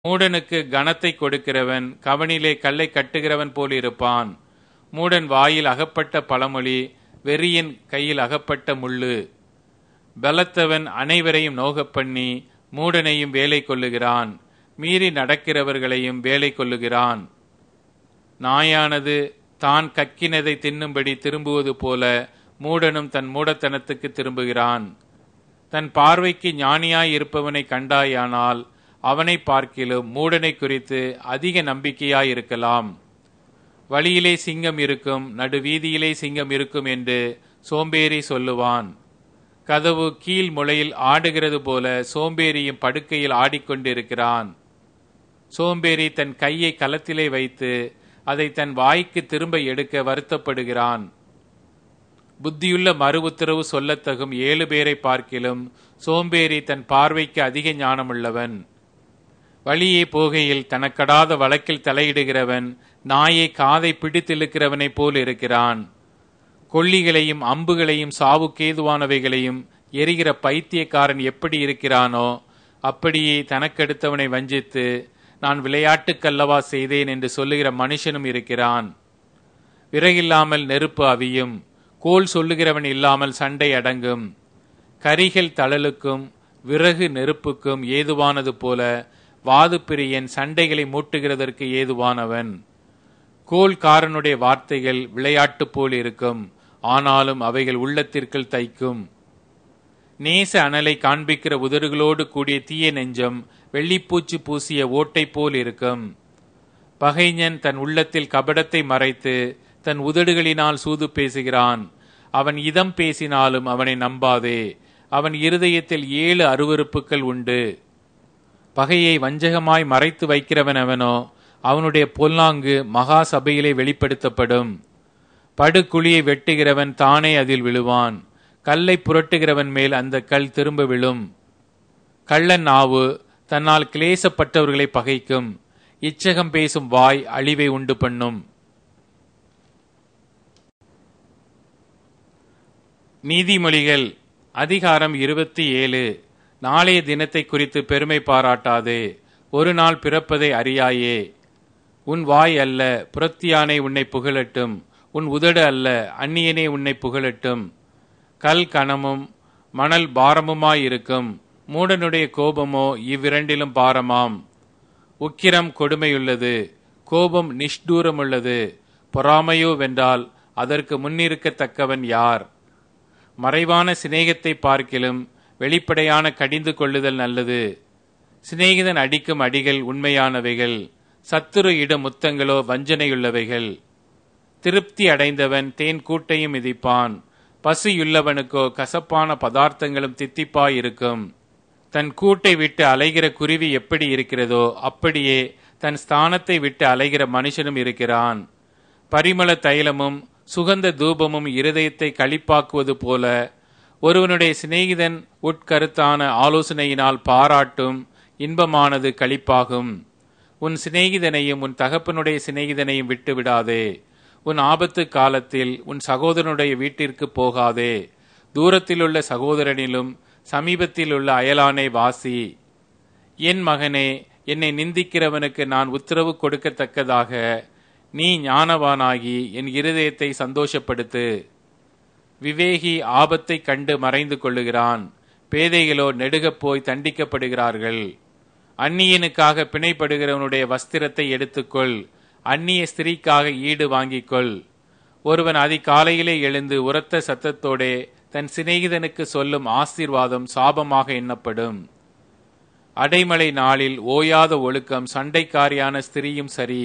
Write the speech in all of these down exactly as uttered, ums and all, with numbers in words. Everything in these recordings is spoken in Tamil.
மூடனுக்கு கனத்தை கொடுக்கிறவன் கவனிலே கல்லை கட்டுகிறவன் போல் இருப்பான். மூடன் வாயில் அகப்பட்ட பழமொழி வெறியன் கையில் அகப்பட்ட முள்ளு. பலத்தவன் அனைவரையும் நோகப் பண்ணி மூடனையும் வேலை கொள்ளுகிறான், மீறி நடக்கிறவர்களையும் வேலை கொள்ளுகிறான். நாயானது தான் கக்கினதை தின்னும்படி திரும்புவது போல மூடனும் தன் மூடத்தனத்துக்கு திரும்புகிறான். தன் பார்வைக்கு ஞானியாய் இருப்பவனை கண்டாயானால் அவனை பார்க்கிலும் மூடனை குறித்து அதிக நம்பிக்கையாய் இருக்கலாம். வழியிலே சிங்கம் இருக்கும், நடுவீதியிலே சிங்கம் இருக்கும் என்று சோம்பேறி சொல்லுவான். கதவு கீழ் முளையில் ஆடுகிறது போல சோம்பேறியும் படுக்கையில் ஆடிக்கொண்டிருக்கிறான். சோம்பேறி தன் கையை கலத்திலே வைத்து அதை தன் வாய்க்கு திரும்ப எடுக்க வருத்தப்படுகிறான். புத்தியுள்ள மறு உத்தரவு சொல்லத்தகும் ஏழு பேரை பார்க்கிலும் சோம்பேறி தன் பார்வைக்கு அதிக ஞானமுள்ளவன். வழியே போகையில் தனக்கடாத வழக்கில் தலையிடுகிறவன் நாயை காதை பிடித்திழுக்கிறவனைப் போல் இருக்கிறான். கொள்ளிகளையும் அம்புகளையும் சாவுக்கேதுவானவைகளையும் எரிகிற பைத்தியக்காரன் எப்படி இருக்கிறானோ அப்படியே தனக்கெடுத்தவனை வஞ்சித்து நான் விளையாட்டுக்கல்லவா செய்தேன் என்று சொல்லுகிற மனுஷனும் இருக்கிறான். விறகில்லாமல் நெருப்பு அவியும், கோல் சொல்லுகிறவன் இல்லாமல் சண்டை அடங்கும். கரிகள் தழலுக்கும் விறகு நெருப்புக்கும் ஏதுவானது போல வாது பிரியன் சண்டைகளை மூட்டுகிறதற்கு ஏதுவானவன். கோல்காரனுடைய வார்த்தைகள் விளையாட்டு போல் இருக்கும், ஆனாலும் அவைகள் உள்ளத்திற்குள் தைக்கும். நேச அனலை காண்பிக்கிற உதடுகளோடு கூடிய தீய நெஞ்சம் வெள்ளிப்பூச்சி பூசிய ஓட்டை போல் இருக்கும். பகைஞன் தன் உள்ளத்தில் கபடத்தை மறைத்து தன் உதடுகளினால் சூது பேசுகிறான். அவன் இதம் பேசினாலும் அவனை நம்பாதே, அவன் இருதயத்தில் ஏழு அருவருப்புகள் உண்டு. பகையை வஞ்சகமாய் மறைத்து வைக்கிறவன் அவனோ, அவனுடைய பொல்லாங்கு மகா சபையிலே வெளிப்படுத்தப்படும். படுகுழியை வெட்டுகிறவன் தானே அதில் விழுவான், கல்லை புரட்டுகிறவன் மேல் அந்த கல் திரும்ப விழும். கள்ளன் நாவு தன்னால் கிளேசப்பட்டவர்களை பகைக்கும், இச்சகம் பேசும் வாய் அழிவை உண்டு பண்ணும். நீதிமொழிகள் அதிகாரம் இருபத்தி ஏழு. நாளைய தினத்தை குறித்து பெருமை பாராட்டாதே, ஒரு நாள் பிறப்பதை அறியாயே. உன் வாய் அல்ல புறத்தியானே உன்னை புகழட்டும், உன் உதடு அல்ல அந்நியனே உன்னை புகழட்டும். கல் கனமும் மணல் பாரமுமாயிருக்கும், மூடனுடைய கோபமோ இவ்விரண்டிலும் பாரமாம். உக்கிரம் கொடுமையுள்ளது, கோபம் நிஷ்டூரமுள்ளது. பொறாமையோ வென்றால் அதற்கு முன்னிருக்கத்தக்கவன் யார்? மறைவான சிநேகத்தை பார்க்கிலும் வெளிப்படையான கடிந்து கொள்ளுதல் நல்லது. சிநேகிதன் அடிக்கும் அடிகள் உண்மையானவைகள், சத்துரு இடும் முத்தங்களோ வஞ்சனையுள்ளவைகள். திருப்தி அடைந்தவன் தேன் கூட்டையும் மிதிப்பான், பசியுள்ளவனுக்கோ கசப்பான பதார்த்தங்களும் தித்திப்பாயிருக்கும். தன் கூட்டை விட்டு அலைகிற குருவி எப்படி இருக்கிறதோ அப்படியே தன் ஸ்தானத்தை விட்டு அலைகிற மனுஷனும் இருக்கிறான். பரிமள தைலமும் சுகந்த தூபமும் இருதயத்தை களிப்பாக்குவது போல ஒருவனுடைய சிநேகிதன் உட்கருத்தான ஆலோசனையினால் பாராட்டும் இன்பமானது களிப்பாகும். உன் சிநேகிதனையும் உன் தகப்பனுடைய சிநேகிதனையும் விட்டு விடாதே. உன் ஆபத்து காலத்தில் உன் சகோதரனுடைய வீட்டிற்கு போகாதே. தூரத்திலுள்ள சகோதரனிலும் சமீபத்தில் உள்ள அயலானை வாசி. என் மகனே, என்னை நிந்திக்கிறவனுக்கு நான் உத்தரவு கொடுக்கத்தக்கதாக நீ ஞானவானாகி என் இருதயத்தை சந்தோஷப்படுத்து. விவேகி ஆபத்தை கண்டு மறைந்து கொள்ளுகிறான், பேதைகளோ நெடுகப் போய் தண்டிக்கப்படுகிறார்கள். அந்நியனுக்காக பிணைப்படுகிறவனுடைய வஸ்திரத்தை எடுத்துக்கொள், அந்நிய ஸ்திரீக்காக ஈடு வாங்கிக்கொள். ஒருவன் அதிகாலையிலே எழுந்து உரத்த சத்தத்தோடே தன் சிநேகிதனுக்கு சொல்லும் ஆசீர்வாதம் சாபமாக எண்ணப்படும். அடைமழை நாளில் ஓயாத ஒழுக்கம் சண்டைக்காரியான ஸ்திரீயும் சரி.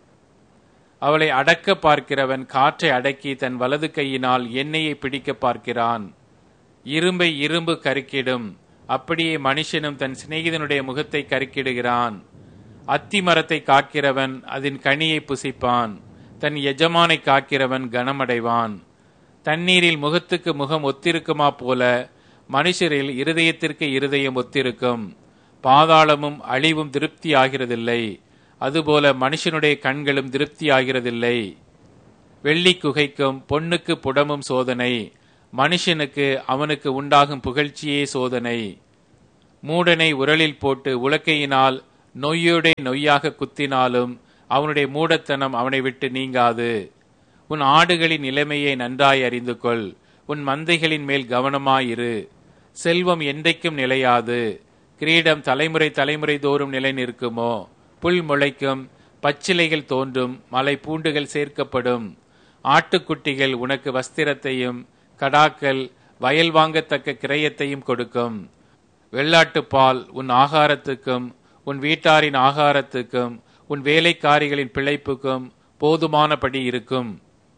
அவளை அடக்க பார்க்கிறவன் காற்றை அடக்கி தன் வலது கையினால் எண்ணெயை பிடிக்க பார்க்கிறான். இரும்பை இரும்பு கருக்கிடும், அப்படியே மனுஷனும் தன் சிநேகிதனுடைய முகத்தை கருக்கிடுகிறான். அத்தி மரத்தை காக்கிறவன் அதன் கனியை புசிப்பான், தன் எஜமானை காக்கிறவன் கனமடைவான். தண்ணீரில் முகத்துக்கு முகம் ஒத்திருக்குமா போல மனுஷரில் இருதயத்திற்கு இருதயம் ஒத்திருக்கும். பாதாளமும் அழிவும் திருப்தி ஆகிறதில்லை, அதுபோல மனுஷனுடைய கண்களும் திருப்தி ஆகிறதில்லை. வெள்ளி குகைக்கும் பொன்னுக்கு புடமும் சோதனை, மனுஷனுக்கு அவனுக்கு உண்டாகும் புகழ்ச்சியே சோதனை. மூடனை உரலில் போட்டு உலக்கையினால் நொய்யோடே நொய்யாக குத்தினாலும் அவனுடைய மூடத்தனம் அவனை விட்டு நீங்காது. உன் ஆடுகளின் நிலைமையை நன்றாய் அறிந்து கொள். உன் மந்தைகளின் மேல் கவனமாயிரு. செல்வம் என்றைக்கும் நிலையாது. கிரீடம் தலைமுறை தலைமுறை தோறும் நிலை நிற்குமோ? புல் முளைக்கும், பச்சிலைகள் தோன்றும், மலை பூண்டுகள் சேர்க்கப்படும். ஆட்டுக்குட்டிகள் உனக்கு வஸ்திரத்தையும் கடாக்கள் வயல் வாங்கத்தக்க கிரயத்தையும் கொடுக்கும். வெள்ளாட்டுப்பால் உன் ஆகாரத்துக்கும் உன் வீட்டாரின் ஆகாரத்துக்கும் உன் வேலைக்காரிகளின் பிழைப்புக்கும் போதுமானபடி இருக்கும்.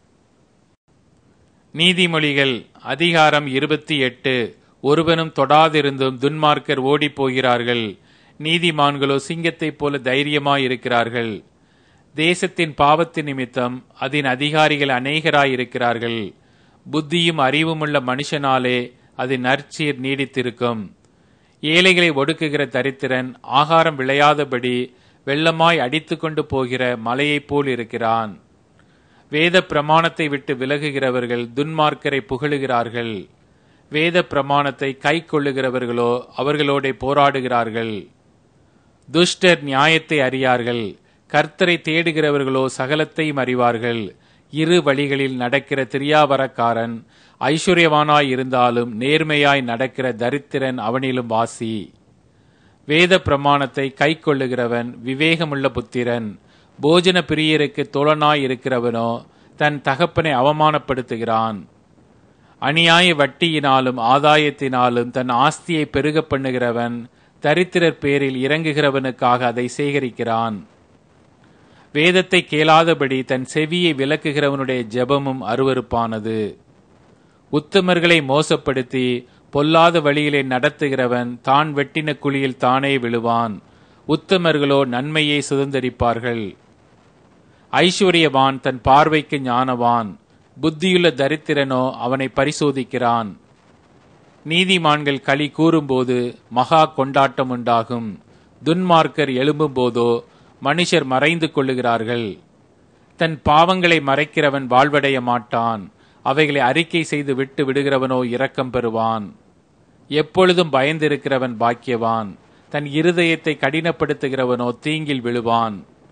நீதிமொழிகள் அதிகாரம் இருபத்தி எட்டு. ஒருவனும் தொடாதிருந்தும் துன்மார்க்கர் ஓடி போகிறார்கள். நீதிமான்களோ சிங்கத்தைப் போல தைரியமாயிருக்கிறார்கள். தேசத்தின் பாவத்தின் நிமித்தம் அதன் அதிகாரிகள் அநேகராயிருக்கிறார்கள். புத்தியும் அறிவுமுள்ள மனுஷனாலே அதன் நற்சீர் நீடித்திருக்கும். ஏழைகளை ஒடுக்குகிற தரித்திரன் ஆகாரம் விளையாதபடி வெள்ளமாய் அடித்து கொண்டு போகிற மலையைப் போல் இருக்கிறான். வேத பிரமாணத்தை விட்டு விலகுகிறவர்கள் துன்மார்க்கரை புகழுகிறார்கள். வேத பிரமாணத்தை கை கொள்ளுகிறவர்களோ அவர்களோட போராடுகிறார்கள். துஷ்டர் நியாயத்தை அறியார்கள். கர்த்தரை தேடுகிறவர்களோ சகலத்தையும் அறிவார்கள். இரு வழிகளில் நடக்கிற திரியாவரக்காரன் ஐஸ்வர்யவானாய் இருந்தாலும் நேர்மையாய் நடக்கிற தரித்திரன் அவனிலும் வாசி. வேத பிரமாணத்தை கை கொள்ளுகிறவன் விவேகமுள்ள புத்திரன். போஜன பிரியருக்கு தோழனாய் இருக்கிறவனோ தன் தகப்பனை அவமானப்படுத்துகிறான். அநியாய வட்டியினாலும் ஆதாயத்தினாலும் தன் ஆஸ்தியை பெருக பண்ணுகிறவன் தரித்திரர் பேரில் இறங்குகிறவனுக்காக அதை சேகரிக்கிறான். வேதத்தை கேளாதபடி தன் செவியை விலக்குகிறவனுடைய ஜெபமும் அருவருப்பானது. உத்தமர்களை மோசப்படுத்தி பொல்லாத வழியிலே நடத்துகிறவன் தான் வெட்டின குழியில் தானே விழுவான். உத்தமர்களோ நன்மையை சுதந்தரிப்பார்கள். ஐஸ்வர்யவான் தன் பார்வைக்கு ஞானவான். புத்தியுள்ள தரித்திரனோ அவனை பரிசோதிக்கிறான். நீதிமான்கள் களி கூறும்போது மகா கொண்டாட்டம் உண்டாகும். துன்மார்க்கர் எழும்பும் போதோ மனுஷர் மறைந்து கொள்ளுகிறார்கள். தன் பாவங்களை மறைக்கிறவன் வாழ்வடைய மாட்டான். அவைகளை அறிக்கை செய்து விட்டு விடுகிறவனோ இரக்கம் பெறுவான். எப்பொழுதும் பயந்திருக்கிறவன் பாக்கியவான். தன் இருதயத்தை கடினப்படுத்துகிறவனோ தீங்கில் விழுவான்.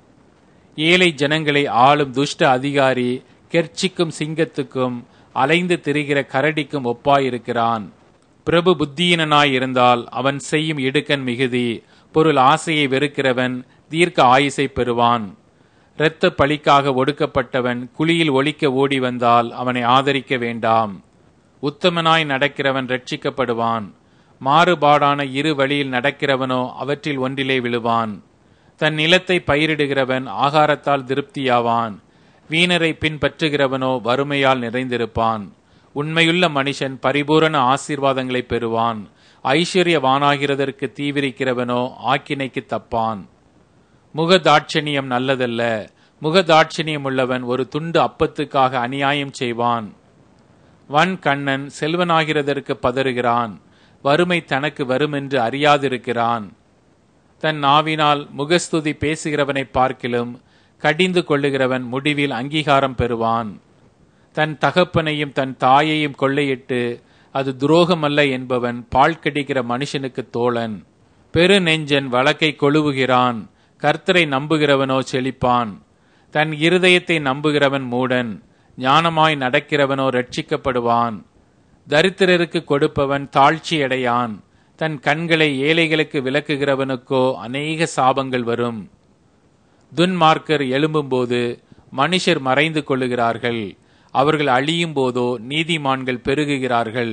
ஏழை ஜனங்களை ஆளும் துஷ்ட அதிகாரி கெர்ச்சிக்கும் சிங்கத்துக்கும் அலைந்து திரிகிற கரடிக்கும் ஒப்பாயிருக்கிறான். பிரபு புத்தியீனனாய் இருந்தால் அவன் செய்யும் இடுக்கண் மிகுதி. பொருள் ஆசையை வெறுக்கிறவன் தீர்க்க ஆயுசை பெறுவான். இரத்த பழிக்காக ஒடுக்கப்பட்டவன் குழியில் ஒளிக்க ஓடி வந்தால் அவனை ஆதரிக்க வேண்டாம். உத்தமனாய் நடக்கிறவன் ரட்சிக்கப்படுவான். மாறுபாடான இரு வழியில் நடக்கிறவனோ அவற்றில் ஒன்றிலே விழுவான். தன் நிலத்தை பயிரிடுகிறவன் ஆகாரத்தால் திருப்தியாவான். வீணரை பின்பற்றுகிறவனோ வறுமையால் நிறைந்திருப்பான். உண்மையுள்ள மனுஷன் பரிபூரண ஆசீர்வாதங்களை பெறுவான். ஐஸ்வர்யவானாகிறதற்கு தீவிரிக்கிறவனோ ஆக்கினைக்கு தப்பான். முகதாட்சணியம் நல்லதல்ல. முகதாட்சணியம் உள்ளவன் ஒரு துண்டு அப்பத்துக்காக அநியாயம் செய்வான். வன் கண்ணன் செல்வனாகிறதற்கு பதறுகிறான். வறுமை தனக்கு வருமென்று அறியாதிருக்கிறான். தன் நாவினால் முகஸ்துதி பேசுகிறவனை பார்க்கிலும் கடிந்து கொள்ளுகிறவன் முடிவில் அங்கீகாரம் பெறுவான். தன் தகப்பனையும் தன் தாயையும் கொள்ளையிட்டு அது துரோகமல்ல என்பவன் பால் கடிக்கிற மனுஷனுக்கு தோழன். பெரு நெஞ்சன் வழக்கை கொழுவுகிறான். கர்த்தரை நம்புகிறவனோ செழிப்பான். தன் இருதயத்தை நம்புகிறவன் மூடன். ஞானமாய் நடக்கிறவனோ ரட்சிக்கப்படுவான். தரித்திரருக்கு கொடுப்பவன் தாழ்ச்சியடையான். தன் கண்களை ஏழைகளுக்கு விலக்குகிறவனுக்கோ அநேக சாபங்கள் வரும். துன்மார்க்கர் எழும்பும்போது மனுஷர் மறைந்து கொள்ளுகிறார்கள். அவர்கள் அழியும் போதோ நீதிமான்கள் பெருகுகிறார்கள்.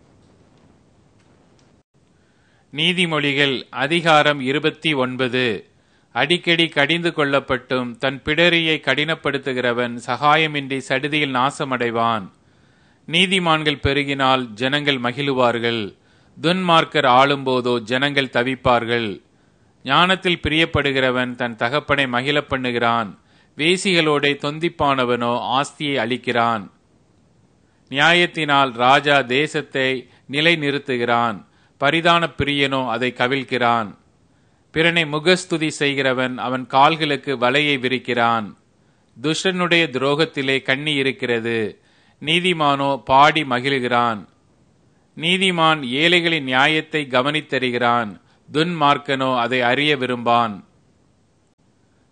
நீதிமொழிகள் அதிகாரம் இருபத்தி ஒன்பது. அடிக்கடி கடிந்து கொள்ளப்பட்டும் தன் பிடரியை கடினப்படுத்துகிறவன் சகாயமின்றி சடுதியில் நாசமடைவான். நீதிமான்கள் பெருகினால் ஜனங்கள் மகிழுவார்கள். துன்மார்க்கர் ஆளும்போதோ ஜனங்கள் தவிப்பார்கள். ஞானத்தில் பிரியப்படுகிறவன் தன் தகப்பனை மகிழ பண்ணுகிறான். வேசிகளோட தொந்திப்பானவனோ ஆஸ்தியை அளிக்கிறான். நியாயத்தினால் ராஜா தேசத்தை நிலை நிறுத்துகிறான். பரிதான பிரியனோ அதை கவிழ்க்கிறான். பிறனை முகஸ்துதி செய்கிறவன் அவன் கால்களுக்கு வலையை விரிக்கிறான். துஷ்டனுடைய துரோகத்திலே கண்ணி இருக்கிறது. நீதிமானோ பாடி மகிழ்கிறான். நீதிமான் ஏழைகளின் நியாயத்தை கவனித்தறிகிறான். துன்மார்க்கனோ அதை அறிய விரும்பான்.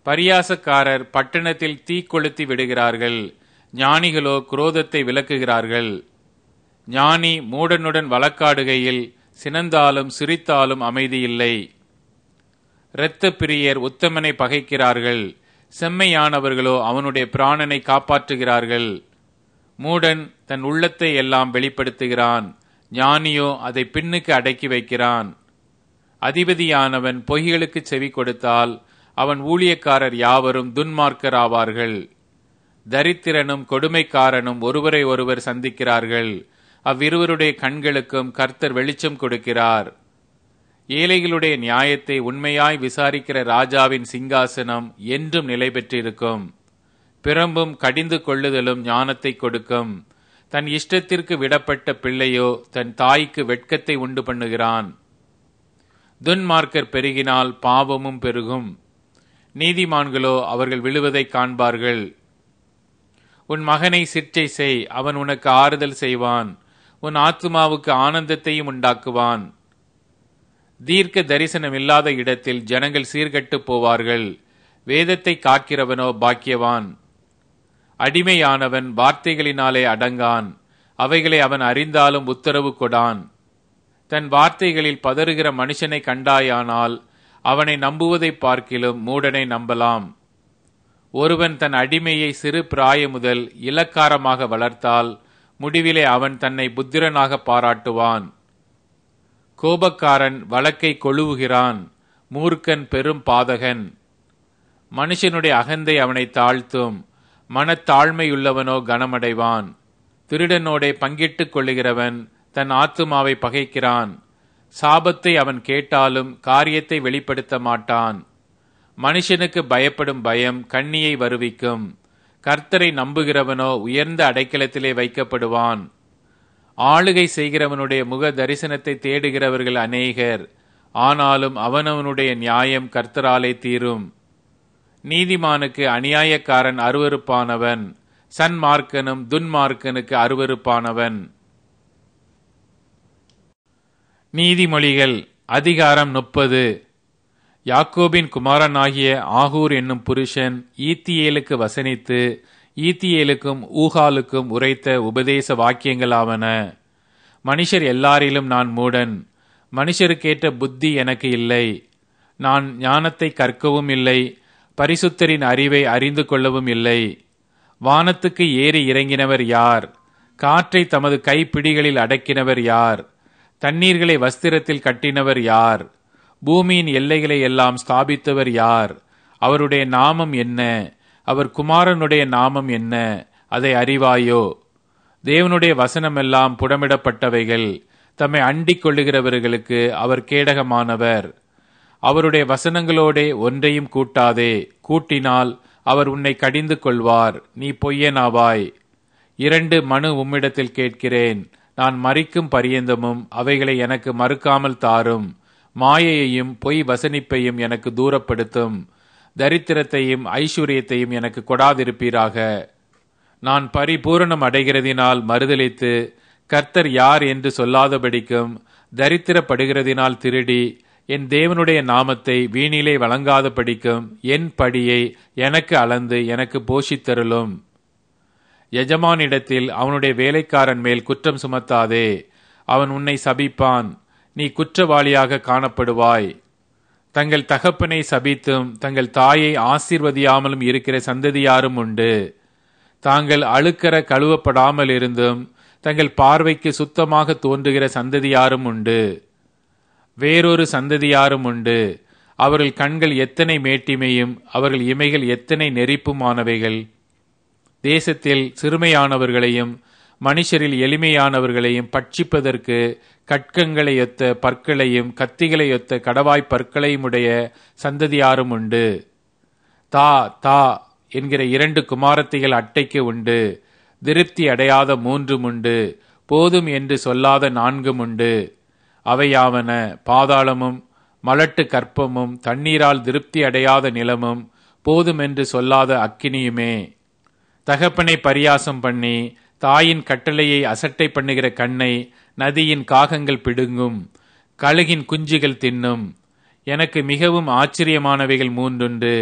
பரியாசக்காரர் பட்டணத்தில் தீ கொளுத்தி விடுகிறார்கள், ஞானிகளோ குரோதத்தை விலக்குகிறார்கள். ஞானி மூடனுடன் வழக்காடுகையில் சினந்தாலும் சிரித்தாலும் அமைதியில்லை. இரத்த பிரியர் உத்தமனை பகைக்கிறார்கள், செம்மையானவர்களோ அவனுடைய பிராணனை காப்பாற்றுகிறார்கள். மூடன் தன் உள்ளத்தை எல்லாம் வெளிப்படுத்துகிறான், ஞானியோ அதை பின்னுக்கு அடக்கி வைக்கிறான். அதிபதியானவன் பொய்களுக்கு செவி கொடுத்தால் அவன் ஊழியக்காரர் யாவரும் துன்மார்க்கராவார்கள். தரித்திரனும் கொடுமைக்காரனும் ஒருவரை ஒருவர் சந்திக்கிறார்கள், அவ்விருவருடைய கண்களுக்கும் கர்த்தர் வெளிச்சம் கொடுக்கிறார். ஏழைகளுடைய நியாயத்தை உண்மையாய் விசாரிக்கிற ராஜாவின் சிங்காசனம் என்றும் நிலை பெற்றிருக்கும். பிரம்பும் கடிந்து கொள்ளுதலும் ஞானத்தை கொடுக்கும். தன் இஷ்டத்திற்கு விடப்பட்ட பிள்ளையோ தன் தாய்க்கு வெட்கத்தை உண்டு பண்ணுகிறான். துன்மார்க்கர் பெருகினால் பாவமும் பெருகும், நீதிமான்களோ அவர்கள் விழுவதை காண்பார்கள். உன் மகனை சிற்றை செய், அவன் உனக்கு ஆறுதல் செய்வான், உன் ஆத்துமாவுக்கு ஆனந்தத்தையும் உண்டாக்குவான். தீர்க்க தரிசனம் இல்லாத இடத்தில் ஜனங்கள் சீர்கட்டு போவார்கள், வேதத்தை காக்கிறவனோ பாக்கியவான். அடிமையானவன் வார்த்தைகளினாலே அடங்கான், அவைகளை அவன் அறிந்தாலும் உத்தரவு கொடான். தன் வார்த்தைகளில் பதறுகிற மனுஷனை கண்டாயானால் அவனை நம்புவதை பார்க்கிலும் மூடனை நம்பலாம். ஒருவன் தன் அடிமையை சிறு பிராய முதல் இலக்காரமாக வளர்த்தால் முடிவிலே அவன் தன்னை புத்திரனாக பாராட்டுவான். கோபக்காரன் வழக்கை கொழுவுகிறான், மூர்க்கன் பெரும் பாதகன். மனுஷனுடைய அகந்தை அவனை தாழ்த்தும், மனத்தாழ்மையுள்ளவனோ கனமடைவான். திருடனோடே பங்கிட்டுக் கொள்ளுகிறவன் தன் ஆத்துமாவை பகைக்கிறான். சாபத்தை அவன் கேட்டாலும் காரியத்தை வெளிப்படுத்த மாட்டான். மனுஷனுக்கு பயப்படும் பயம் கண்ணியை வருவிக்கும், கர்த்தரை நம்புகிறவனோ உயர்ந்த அடைக்கலத்திலே வைக்கப்படுவான். ஆளுகை செய்கிறவனுடைய முக தரிசனத்தை தேடுகிறவர்கள் அநேகர், ஆனாலும் அவனவனுடைய நியாயம் கர்த்தராலே தீரும். நீதிமானுக்கு அநியாயக்காரன் அருவருப்பானவன், சன்மார்க்கனும் துன்மார்க்கனுக்கு அருவருப்பானவன். நீதிமொழிகள் அதிகாரம் முப்பது. யாக்கோபின் குமாரனாகிய ஆகூர் என்னும் புருஷன் ஈத்தியேலுக்கு வசனித்து ஈத்தியேலுக்கும் ஊகாலுக்கும் உரைத்த உபதேச வாக்கியங்களாவன. மனுஷர் எல்லாரிலும் நான் மூடன், மனுஷருக்கேற்ற புத்தி எனக்கு இல்லை. நான் ஞானத்தை கற்கவும் இல்லை, பரிசுத்தரின் அறிவை அறிந்து கொள்ளவும் இல்லை. வானத்துக்கு ஏறி இறங்கினவர் யார்? காற்றை தமது கைப்பிடிகளில் அடக்கினவர் யார்? தண்ணீர்களை வஸ்திரத்தில் கட்டினவர் யார்? பூமியின் எல்லைகளை எல்லாம் ஸ்தாபித்தவர் யார்? அவருடைய நாமம் என்ன? அவர் குமாரனுடைய நாமம் என்ன? அதை அறிவாயோ? தேவனுடைய வசனமெல்லாம் புடமிடப்பட்டவைகள், தம்மை அண்டிக் கொள்ளுகிறவர்களுக்கு அவர் கேடகமானவர். அவருடைய வசனங்களோடே ஒன்றையும் கூட்டாதே, கூட்டினால் அவர் உன்னை கடிந்து கொள்வார், நீ பொய்யனாவாய். இரண்டு மனு உம்மிடத்தில் கேட்கிறேன், நான் மரிக்கும் பரியந்தமும் அவைகளை எனக்கு மறுக்காமல் தாரும். மாயையையும் பொய் வசனிப்பையும் எனக்கு தூரப்படுத்தும், தரித்திரத்தையும் ஐஸ்வர்யத்தையும் எனக்கு கொடாதிருப்பீராக. நான் பரிபூரணம் அடைகிறதினால் மறுதலித்து கர்த்தர் யார் என்று சொல்லாதபடிக்கும் தரித்திரப்படுகிறதினால் திருடி என் தேவனுடைய நாமத்தை வீணிலே வழங்காதபடிக்கும் என் படியை எனக்கு அளந்து எனக்கு போஷித்தருளும். எஜமானிடத்தில் அவனுடைய வேலைக்காரன் மேல் குற்றம் சுமத்தாதே, அவன் உன்னை சபிப்பான், நீ குற்றவாளியாக காணப்படுவாய். தங்கள் தகப்பனை சபித்தும் தங்கள் தாயை ஆசீர்வதியாமலும் இருக்கிற சந்ததியாரும் உண்டு. தாங்கள் அழுக்கற கழுவப்படாமல் இருந்தும் தங்கள் பார்வைக்கு சுத்தமாக தோன்றுகிற சந்ததியாரும் உண்டு. வேறொரு சந்ததியாரும் உண்டு, அவர்கள் கண்கள் எத்தனை மேட்டிமையும் அவர்கள் இமைகள் எத்தனை நெறிப்புமானவைகள். தேசத்தில் சிறுமையானவர்களையும் மனுஷரில் எளிமையானவர்களையும் பட்சிப்பதற்கு கட்கங்களையொத்த பற்களையும் கத்திகளையொத்த கடவாய் பற்களையும் உடைய சந்ததியாரும் உண்டு. தா தா என்கிற இரண்டு குமாரத்திகள் அட்டைக்கு உண்டு, திருப்தி அடையாத மூன்றும் உண்டு, போதும் என்று சொல்லாத நான்கும் உண்டு. அவையாவன பாதாளமும் மலட்டு கற்பமும் தண்ணீரால் திருப்தி அடையாத நிலமும் போதும் என்று சொல்லாத அக்கினியுமே. தகப்பனை பரியாசம் பண்ணி தாயின் கட்டளையை அசட்டை பண்ணுகிற கண்ணை நதியின் காகங்கள் பிடுங்கும், கழுகின் குஞ்சுகள் தின்னும். எனக்கு மிகவும் ஆச்சரியமானவைகள் மூன்றுண்டு,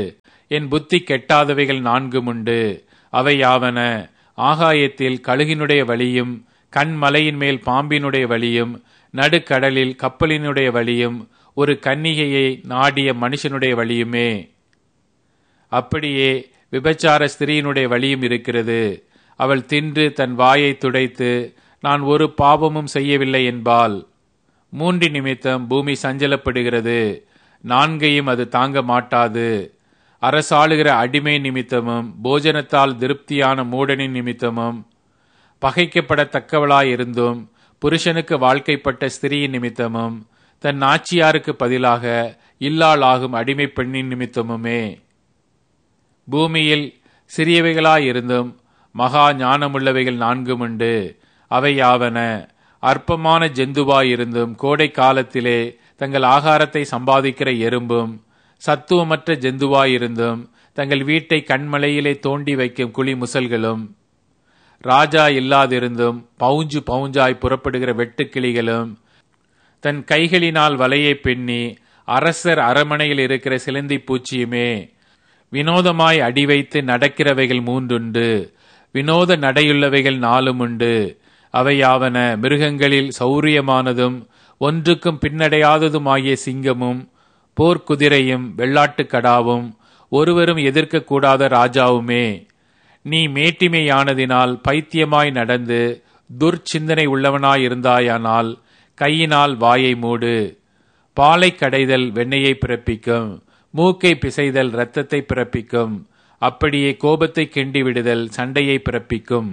என் புத்தி கெட்டாதவைகள் நான்கும் உண்டு. அவையாவன: ஆகாயத்தில் கழுகினுடைய வழியும், கண்மலையின் மேல் பாம்பினுடைய வழியும், நடுக்கடலில் கப்பலினுடைய வழியும், ஒரு கன்னிகையை நாடிய மனுஷனுடைய வழியுமே. அப்படியே விபச்சார ஸ்திரீயினுடைய வழியும் இருக்கிறது. அவள் தின்று தன் வாயை துடைத்து, நான் ஒரு பாவமும் செய்யவில்லை என்பாள். மூன்று நிமித்தம் பூமி சஞ்சலப்படுகிறது, நான்கையும் அது தாங்க மாட்டாது. அரசாளுகிற அடிமை நிமித்தமும், போஜனத்தால் திருப்தியான மூடனின் நிமித்தமும், பகைக்கப்படத்தக்கவளாயிருந்தும் புருஷனுக்கு வாழ்க்கைப்பட்ட ஸ்திரீயின் நிமித்தமும், தன் நாச்சியாருக்கு பதிலாக இல்லாளாகும் அடிமை பெண்ணின் நிமித்தமுமே. பூமியில் சிறியவைகளாயிருந்தும் மகா ஞானமுள்ளவைகள் நான்கும் உண்டு. அவையாவன: அற்பமான ஜந்துவாயிருந்தும் கோடை காலத்திலே தங்கள் ஆகாரத்தை சம்பாதிக்கிற எறும்பும், சத்துவமற்ற ஜந்துவாயிருந்தும் தங்கள் வீட்டை கண்மலையிலே தோண்டி வைக்கும் குழி முசல்களும், ராஜா இல்லாதிருந்தும் பவுஞ்சு பவுஞ்சாய் புறப்படுகிற வெட்டுக்கிளிகளும், தன் கைகளினால் வலையை பின்னி அரசர் அரமனையில் இருக்கிற சிலந்தி பூச்சியுமே. வினோதமாய் அடி வைத்து நடக்கிறவைகள் மூன்றுண்டு, வினோத நடையுள்ளவைகள் நாலும் உண்டு. அவையாவன: மிருகங்களில் சௌரியமானதும் ஒன்றுக்கும் பின்னடையாததுமாகிய சிங்கமும், போர்க்குதிரையும், வெள்ளாட்டுக்கடாவும், ஒருவரும் எதிர்க்க கூடாத ராஜாவுமே. நீ மேட்டிமையானதினால் பைத்தியமாய் நடந்து துர்ச்சிந்தனை உள்ளவனாயிருந்தாயானால் கையினால் வாயை மூடு. பாலை கடைதல் வெண்ணெயை பிறப்பிக்கும், மூக்கை பிசைதல் இரத்தத்தை பிறப்பிக்கும். அப்படியே கோபத்தை கிண்டி விடுதல் சண்டையை பிறப்பிக்கும்.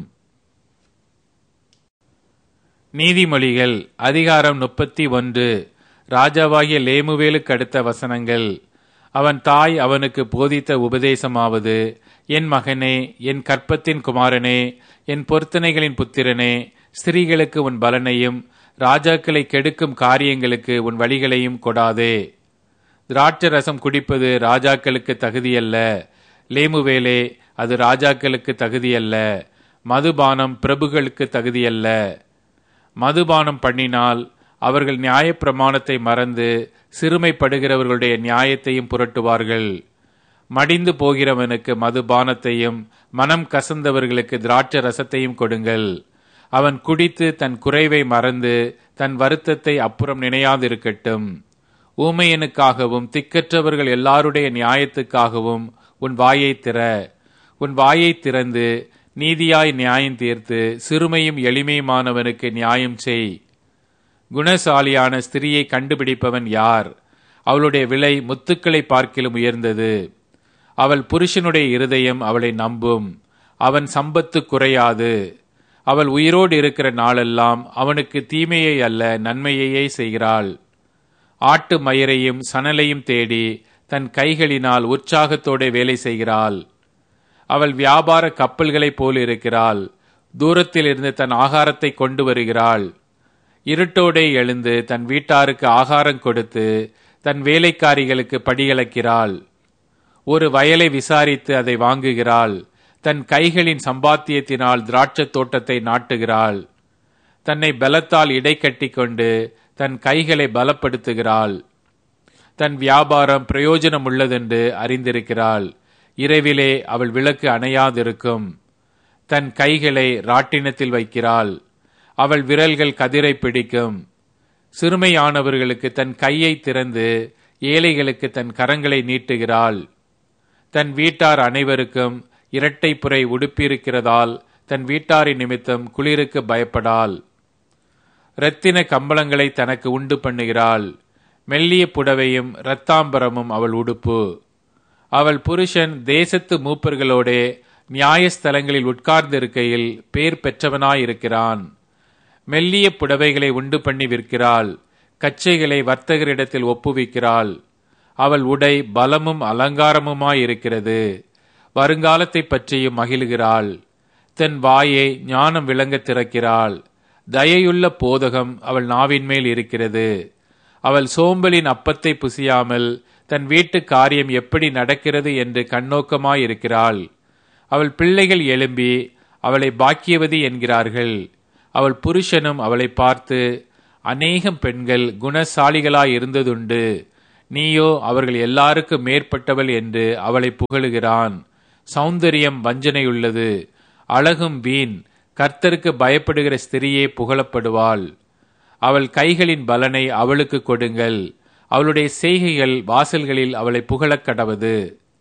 நீதிமொழிகள் அதிகாரம் முப்பத்தி ஒன்று. ராஜாவாகிய லேமுவேலுக்கு அடுத்த வசனங்கள். அவன் தாய் அவனுக்கு போதித்த உபதேசமாவது: என் மகனே, என் கற்பத்தின் குமாரனே, என் பொருத்தனைகளின் புத்திரனே, ஸ்திரீகளுக்கு உன் பலனையும் ராஜாக்களை கெடுக்கும் காரியங்களுக்கு உன் வழிகளையும் கொடாதே. திராட்சை ரசம் குடிப்பது ராஜாக்களுக்கு தகுதியல்ல. லேமுவேலே, அது ராஜாக்களுக்கு தகுதியல்ல. மதுபானம் பிரபுக்களுக்கு தகுதியல்ல. மதுபானம் பண்ணினால் அவர்கள் நியாயப்பிரமாணத்தை மறந்து சிறுமைப்படுகிறவர்களுடைய நியாயத்தையும் புரட்டுவார்கள். மடிந்து போகிறவனுக்கு மதுபானத்தையும் மனம் கசந்தவர்களுக்கு திராட்சை ரசத்தையும் கொடுங்கள். அவன் குடித்து தன் குறைவை மறந்து தன் வருத்தத்தை அப்புறம் நினையாதிருக்கட்டும். ஊமையனுக்காகவும் திக்கற்றவர்கள் எல்லாருடைய நியாயத்துக்காகவும் உன் வாயை திற. உன் வாயை திறந்து நீதியாய் நியாயம் தீர்த்து சிறுமையும் எளிமையுமானவனுக்கு நியாயம் செய். குணசாலியான ஸ்திரியை கண்டுபிடிப்பவன் யார்? அவளுடைய விலை முத்துக்களை பார்க்கிலும் உயர்ந்தது. அவள் புருஷனுடைய இருதயம் அவளை நம்பும். அவன் சம்பத்து குறையாது. அவள் உயிரோடு இருக்கிற நாளெல்லாம் அவனுக்கு தீமையை அல்ல நன்மையையே செய்கிறாள். ஆட்டு மயிரையும் சணலையும் தேடி தன் கைகளினால் உற்சாகத்தோடு வேலை செய்கிறாள். அவள் வியாபார கப்பல்களைப் போல் இருக்கிறாள். தூரத்தில் இருந்து தன் ஆகாரத்தை கொண்டு வருகிறாள். இருட்டோடே எழுந்து தன் வீட்டாருக்கு ஆகாரம் கொடுத்து தன் வேலைக்காரிகளுக்கு படியளக்கிறாள். ஒரு வயலை விசாரித்து அதை வாங்குகிறாள். தன் கைகளின் சம்பாத்தியத்தினால் திராட்சை தோட்டத்தை நாட்டுகிறாள். தன்னை பலத்தால் இடை கட்டி கொண்டு தன் கைகளை பலப்படுத்துகிறாள். தன் வியாபாரம் பிரயோஜனம் உள்ளதென்று அறிந்திருக்கிறாள். இரவிலே அவள் விளக்கு அணையாதிருக்கும். தன் கைகளை ராட்டினத்தில் வைக்கிறாள். அவள் விரல்கள் கதிரை பிடிக்கும். சிறுமையானவர்களுக்கு தன் கையை திறந்து ஏழைகளுக்கு தன் கரங்களை நீட்டுகிறாள். தன் வீட்டார் அனைவருக்கும் இரட்டை புரை உடுப்பியிருக்கிறதால் தன் வீட்டாரின் நிமித்தம் குளிருக்கு பயப்படாள். இரத்தின கம்பளங்களை தனக்கு உண்டு பண்ணுகிறாள். மெல்லிய புடவையும் இரத்தாம்பரமும் அவள் உடுப்பு. அவள் புருஷன் தேசத்து மூப்பர்களோடே நியாயஸ்தலங்களில் உட்கார்ந்திருக்கையில் பேர் பெற்றவனாயிருக்கிறான். மெல்லிய புடவைகளை உண்டு பண்ணி விற்கிறாள். கச்சைகளை வர்த்தகரிடத்தில் ஒப்புவிக்கிறாள். அவள் உடை பலமும் அலங்காரமுமாயிருக்கிறது. வருங்காலத்தை பற்றியும் மகிழ்கிறாள். தன் வாயை ஞானம் விளங்க திறக்கிறாள். தயையுள்ள போதகம் அவள் நாவின் மேல் இருக்கிறது. அவள் சோம்பலின் அப்பத்தை புசியாமல் தன் வீட்டு காரியம் எப்படி நடக்கிறது என்று கண்ணோக்கமாயிருக்கிறாள். அவள் பிள்ளைகள் எழும்பி அவளை பாக்கியவதி என்கிறார்கள். அவள் புருஷனும் அவளை பார்த்து, அநேகம் பெண்கள் குணசாலிகளாயிருந்ததுண்டு, நீயோ அவர்கள் எல்லாருக்கும் மேற்பட்டவள் என்று அவளை புகழுகிறான். சௌந்தரியம் வஞ்சனையுள்ளது, அழகும் வீண். கர்த்தருக்கு பயப்படுகிற ஸ்திரியே புகழப்படுவாள். அவள் கைகளின் பலனை அவளுக்கு கொடுங்கள், அவளுடைய செய்கைகள் வாசல்களில் அவளை புகழக் கடவது.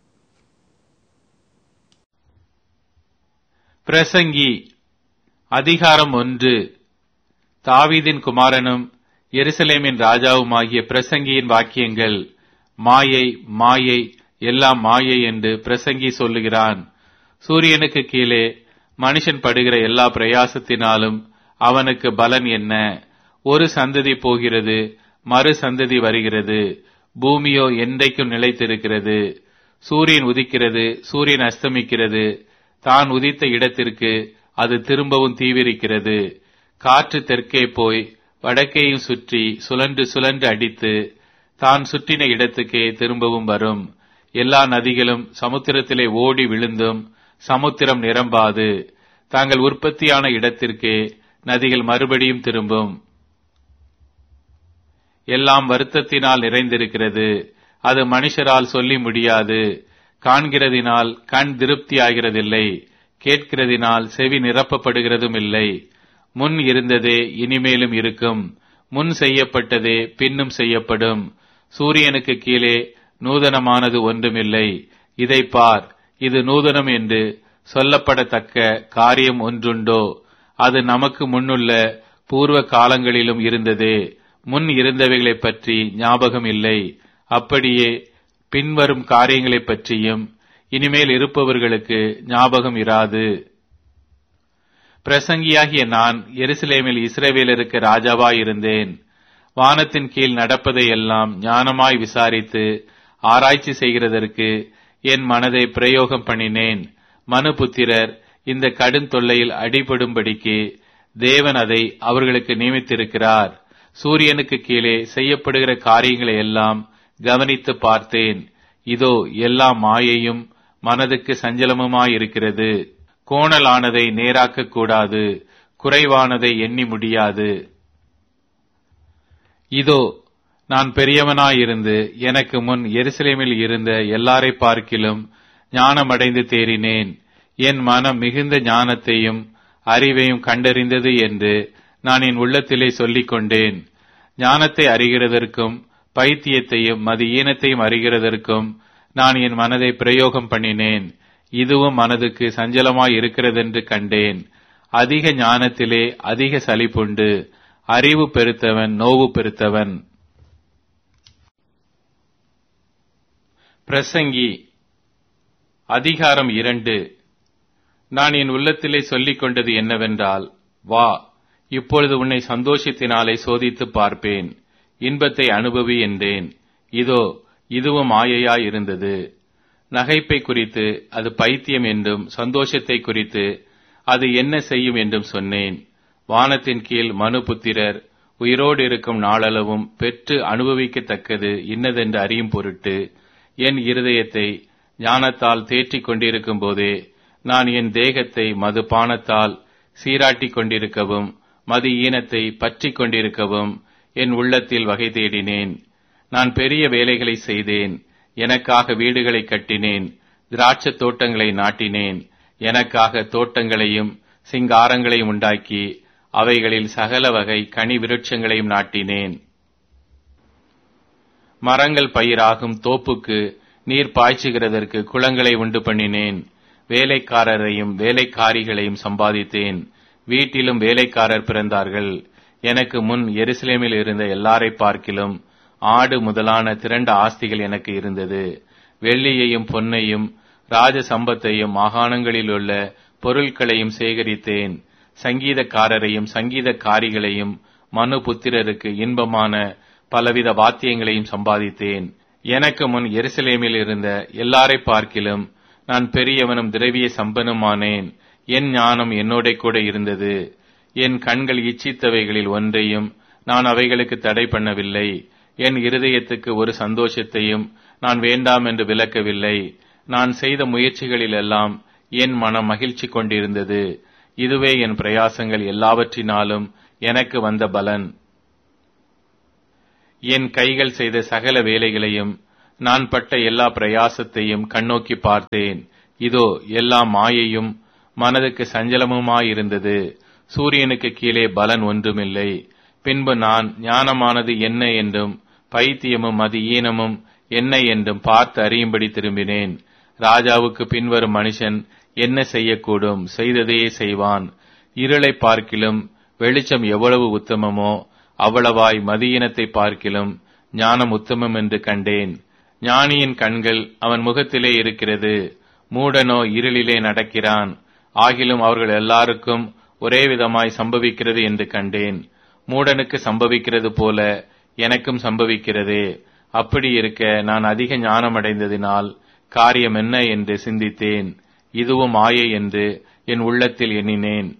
பிரசங்கி அதிகாரம் ஒன்று. தாவீதின் குமாரனும் எருசலேமின் ராஜாவுமாகிய பிரசங்கியின் வாக்கியங்கள். மாயை, மாயை, எல்லாம் மாயை என்று பிரசங்கி சொல்லுகிறான். சூரியனுக்கு கீழே மனுஷன் படுகிற எல்லா பிரயாசத்தினாலும் அவனுக்கு பலன் என்ன? ஒரு சந்ததி போகிறது, மறு சந்ததி வருகிறது, பூமியோ என்றைக்கும் நிலைத்திருக்கிறது. சூரியன் உதிக்கிறது, சூரியன் அஸ்தமிக்கிறது, தான் உதித்த இடத்திற்கு அது திரும்பவும் தீவிரிக்கிறது. காற்று தெற்கே போய் வடக்கேயும் சுற்றி சுழன்று சுழன்று அடித்து தான் சுற்றின இடத்துக்கே திரும்பவும் வரும். எல்லா நதிகளும் சமுத்திரத்திலே ஓடி விழுந்தும் சமுத்திரம் நிரம்பாது. தாங்கள் உற்பத்தியான இடத்திற்கே நதிகள் மறுபடியும் திரும்பும். எல்லாம் வருத்தத்தினால் நிறைந்திருக்கிறது, அது மனுஷரால் சொல்லி முடியாது. காண்கிறதினால் கண் திருப்தியாகிறதில்லை, கேட்கிறதினால் செவி நிரப்பப்படுகிறதும் இல்லை. முன் இருந்ததே இனிமேலும் இருக்கும், முன் செய்யப்பட்டதே பின்னும் செய்யப்படும். சூரியனுக்கு கீழே நூதனமானது ஒன்றுமில்லை. இதை பார், இது நூதனம் என்று சொல்லப்படத்தக்க காரியம் ஒன்றுண்டோ? அது நமக்கு முன்னுள்ள பூர்வ காலங்களிலும் இருந்ததே. முன் இருந்தவைகளைப் பற்றி ஞாபகம் இல்லை, அப்படியே பின்வரும் காரியங்களைப் பற்றியும் இனிமேல் இருப்பவர்களுக்கு ஞாபகம் இராது. பிரசங்கியாகிய நான் எருசலேமில் இஸ்ரவேலருக்கு ராஜாவாயிருந்தேன். வானத்தின் கீழ் நடப்பதையெல்லாம் ஞானமாய் விசாரித்து ஆராய்ச்சி செய்கிறதற்கு என் மனதை பிரயோகம் பண்ணினேன். மனுபுத்திரர் இந்த கடும் தொல்லையில் அடிபடும்படிக்கு தேவன் அதை அவர்களுக்கு நியமித்திருக்கிறார். சூரியனுக்கு கீழே செய்யப்படுகிற காரியங்களை எல்லாம் கவனித்து பார்த்தேன். இதோ எல்லாம் மாயையும் மனதுக்கு சஞ்சலமுமாயிருக்கிறது. கோணலானதை நேராக்க கூடாது, குறைவானதை எண்ணி முடியாது. இதோ நான் பெரியவனாயிருந்து எனக்கு முன் எருசலேமில் இருந்த எல்லாரை பார்க்கிலும் ஞானமடைந்து தேறினேன். என் மனம் மிகுந்த ஞானத்தையும் அறிவையும் கண்டறிந்தது என்று நான் என் உள்ளத்திலே சொல்லிக் கொண்டேன். ஞானத்தை அறிகிறதற்கும் பைத்தியத்தையும் மது ஈனத்தையும் அறிகிறதற்கும் நான் என் மனதை பிரயோகம் பண்ணினேன். இதுவும் மனதுக்கு சஞ்சலமாய் இருக்கிறதென்று கண்டேன். அதிக ஞானத்திலே அதிக சலிப்புண்டு, அறிவு பெருத்தவன் நோவு பெருத்தவன். பிரசங்கி அதிகாரம் இரண்டு. நான் என் உள்ளத்திலே சொல்லிக் கொண்டது என்னவென்றால், வா, இப்பொழுது உன்னை சந்தோஷத்தினாலே சோதித்து பார்ப்பேன், இன்பத்தை அனுபவி என்றேன். இதோ இதுவும் மாயையாய் இருந்தது. நகைப்பை குறித்து அது பைத்தியம் என்றும், சந்தோஷத்தை குறித்து அது என்ன செய்யும் என்றும் சொன்னேன். வானத்தின் கீழ் மனுபுத்திரர் உயிரோடு இருக்கும் நாளளவும் பெற்று அனுபவிக்கத்தக்கது இன்னதென்று அறியும் பொருட்டு என் இருதயத்தை ஞானத்தால் தேற்றிக் கொண்டிருக்கும் போதே நான் என் தேகத்தை மது பானத்தால் சீராட்டிக் கொண்டிருக்கவும் மது ஈனத்தை பற்றி கொண்டிருக்கவும் என் உள்ளத்தில் வகை தேடினேன். நான் பெரிய வேலைகளை செய்தேன். எனக்காக வீடுகளை கட்டினேன், திராட்சத் தோட்டங்களை நாட்டினேன். எனக்காக தோட்டங்களையும் சிங்காரங்களையும் உண்டாக்கி அவைகளில் சகல வகை கனி விருட்சங்களையும் நாட்டினேன். மரங்கள் பயிராகும் தோப்புக்கு நீர் பாய்ச்சுகிறதற்கு குளங்களை உண்டு பண்ணினேன். வேலைக்காரரையும் வேலைக்காரிகளையும் சம்பாதித்தேன். வீட்டிலும் வேலைக்காரர் பிறந்தார்கள். எனக்கு முன் எருசலேமில் இருந்த எல்லாரை பார்க்கிலும் ஆடு முதலான திரண்ட ஆஸ்திகள் எனக்கு இருந்தது. வெள்ளியையும் பொன்னையும் ராஜ சம்பத்தையும் மாகாணங்களில் உள்ள பொருட்களையும் சேகரித்தேன். சங்கீதக்காரரையும் சங்கீதக்காரிகளையும் மனுபுத்திரருக்கு இன்பமான பலவித வாத்தியங்களையும் சம்பாதித்தேன். எனக்கு முன் எருசலேமில் இருந்த எல்லாரை பார்க்கிலும் நான் பெரியவனும் திரவிய சம்பனுமானேன். என் ஞானம் என்னோட கூட இருந்தது. என் கண்கள் இச்சித்தவைகளில் ஒன்றையும் நான் அவைகளுக்கு தடை பண்ணவில்லை. என் இருதயத்துக்கு ஒரு சந்தோஷத்தையும் நான் வேண்டாம் என்று விலக்கவில்லை. நான் செய்த முயற்சிகளிலெல்லாம் என் மனம் மகிழ்ச்சி கொண்டிருந்தது. இதுவே என் பிரயாசங்கள் எல்லாவற்றினாலும் எனக்கு வந்த பலன். என் கைகள் செய்த சகல வேலைகளையும் நான் பட்ட எல்லா பிரயாசத்தையும் கண்ணோக்கி பார்த்தேன். இதோ எல்லாம் மாயையும் மனதுக்கு சஞ்சலமுமாயிருந்தது. சூரியனுக்கு கீழே பலன் ஒன்றுமில்லை. பின்பு நான் ஞானமானது என்ன என்றும் பைத்தியமும் மதி ஈனமும் என்ன என்றும் பார்த்து அறியும்படி திரும்பினேன். ராஜாவுக்கு பின்வரும் மனுஷன் என்ன செய்யக்கூடும்? செய்ததையே செய்வான். இருளை பார்க்கிலும் வெளிச்சம் எவ்வளவு உத்தமமோ அவ்வளவாய் மதியினத்தை பார்க்கிலும் ஞானம் உத்தமம் என்று கண்டேன். ஞானியின் கண்கள் அவன் முகத்திலே இருக்கிறது, மூடனோ இருளிலே நடக்கிறான். ஆகிலும் அவர்கள் எல்லாருக்கும் ஒரே விதமாய் சம்பவிக்கிறது என்று கண்டேன். மூடனுக்கு சம்பவிக்கிறது போல எனக்கும் சம்பவிக்கிறதே. அப்படி இருக்க நான் அதிக ஞானமடைந்ததினால் காரியம் என்ன என்று சிந்தித்தேன். இதுவும் மாயை என்று என் உள்ளத்தில் எண்ணினேன்.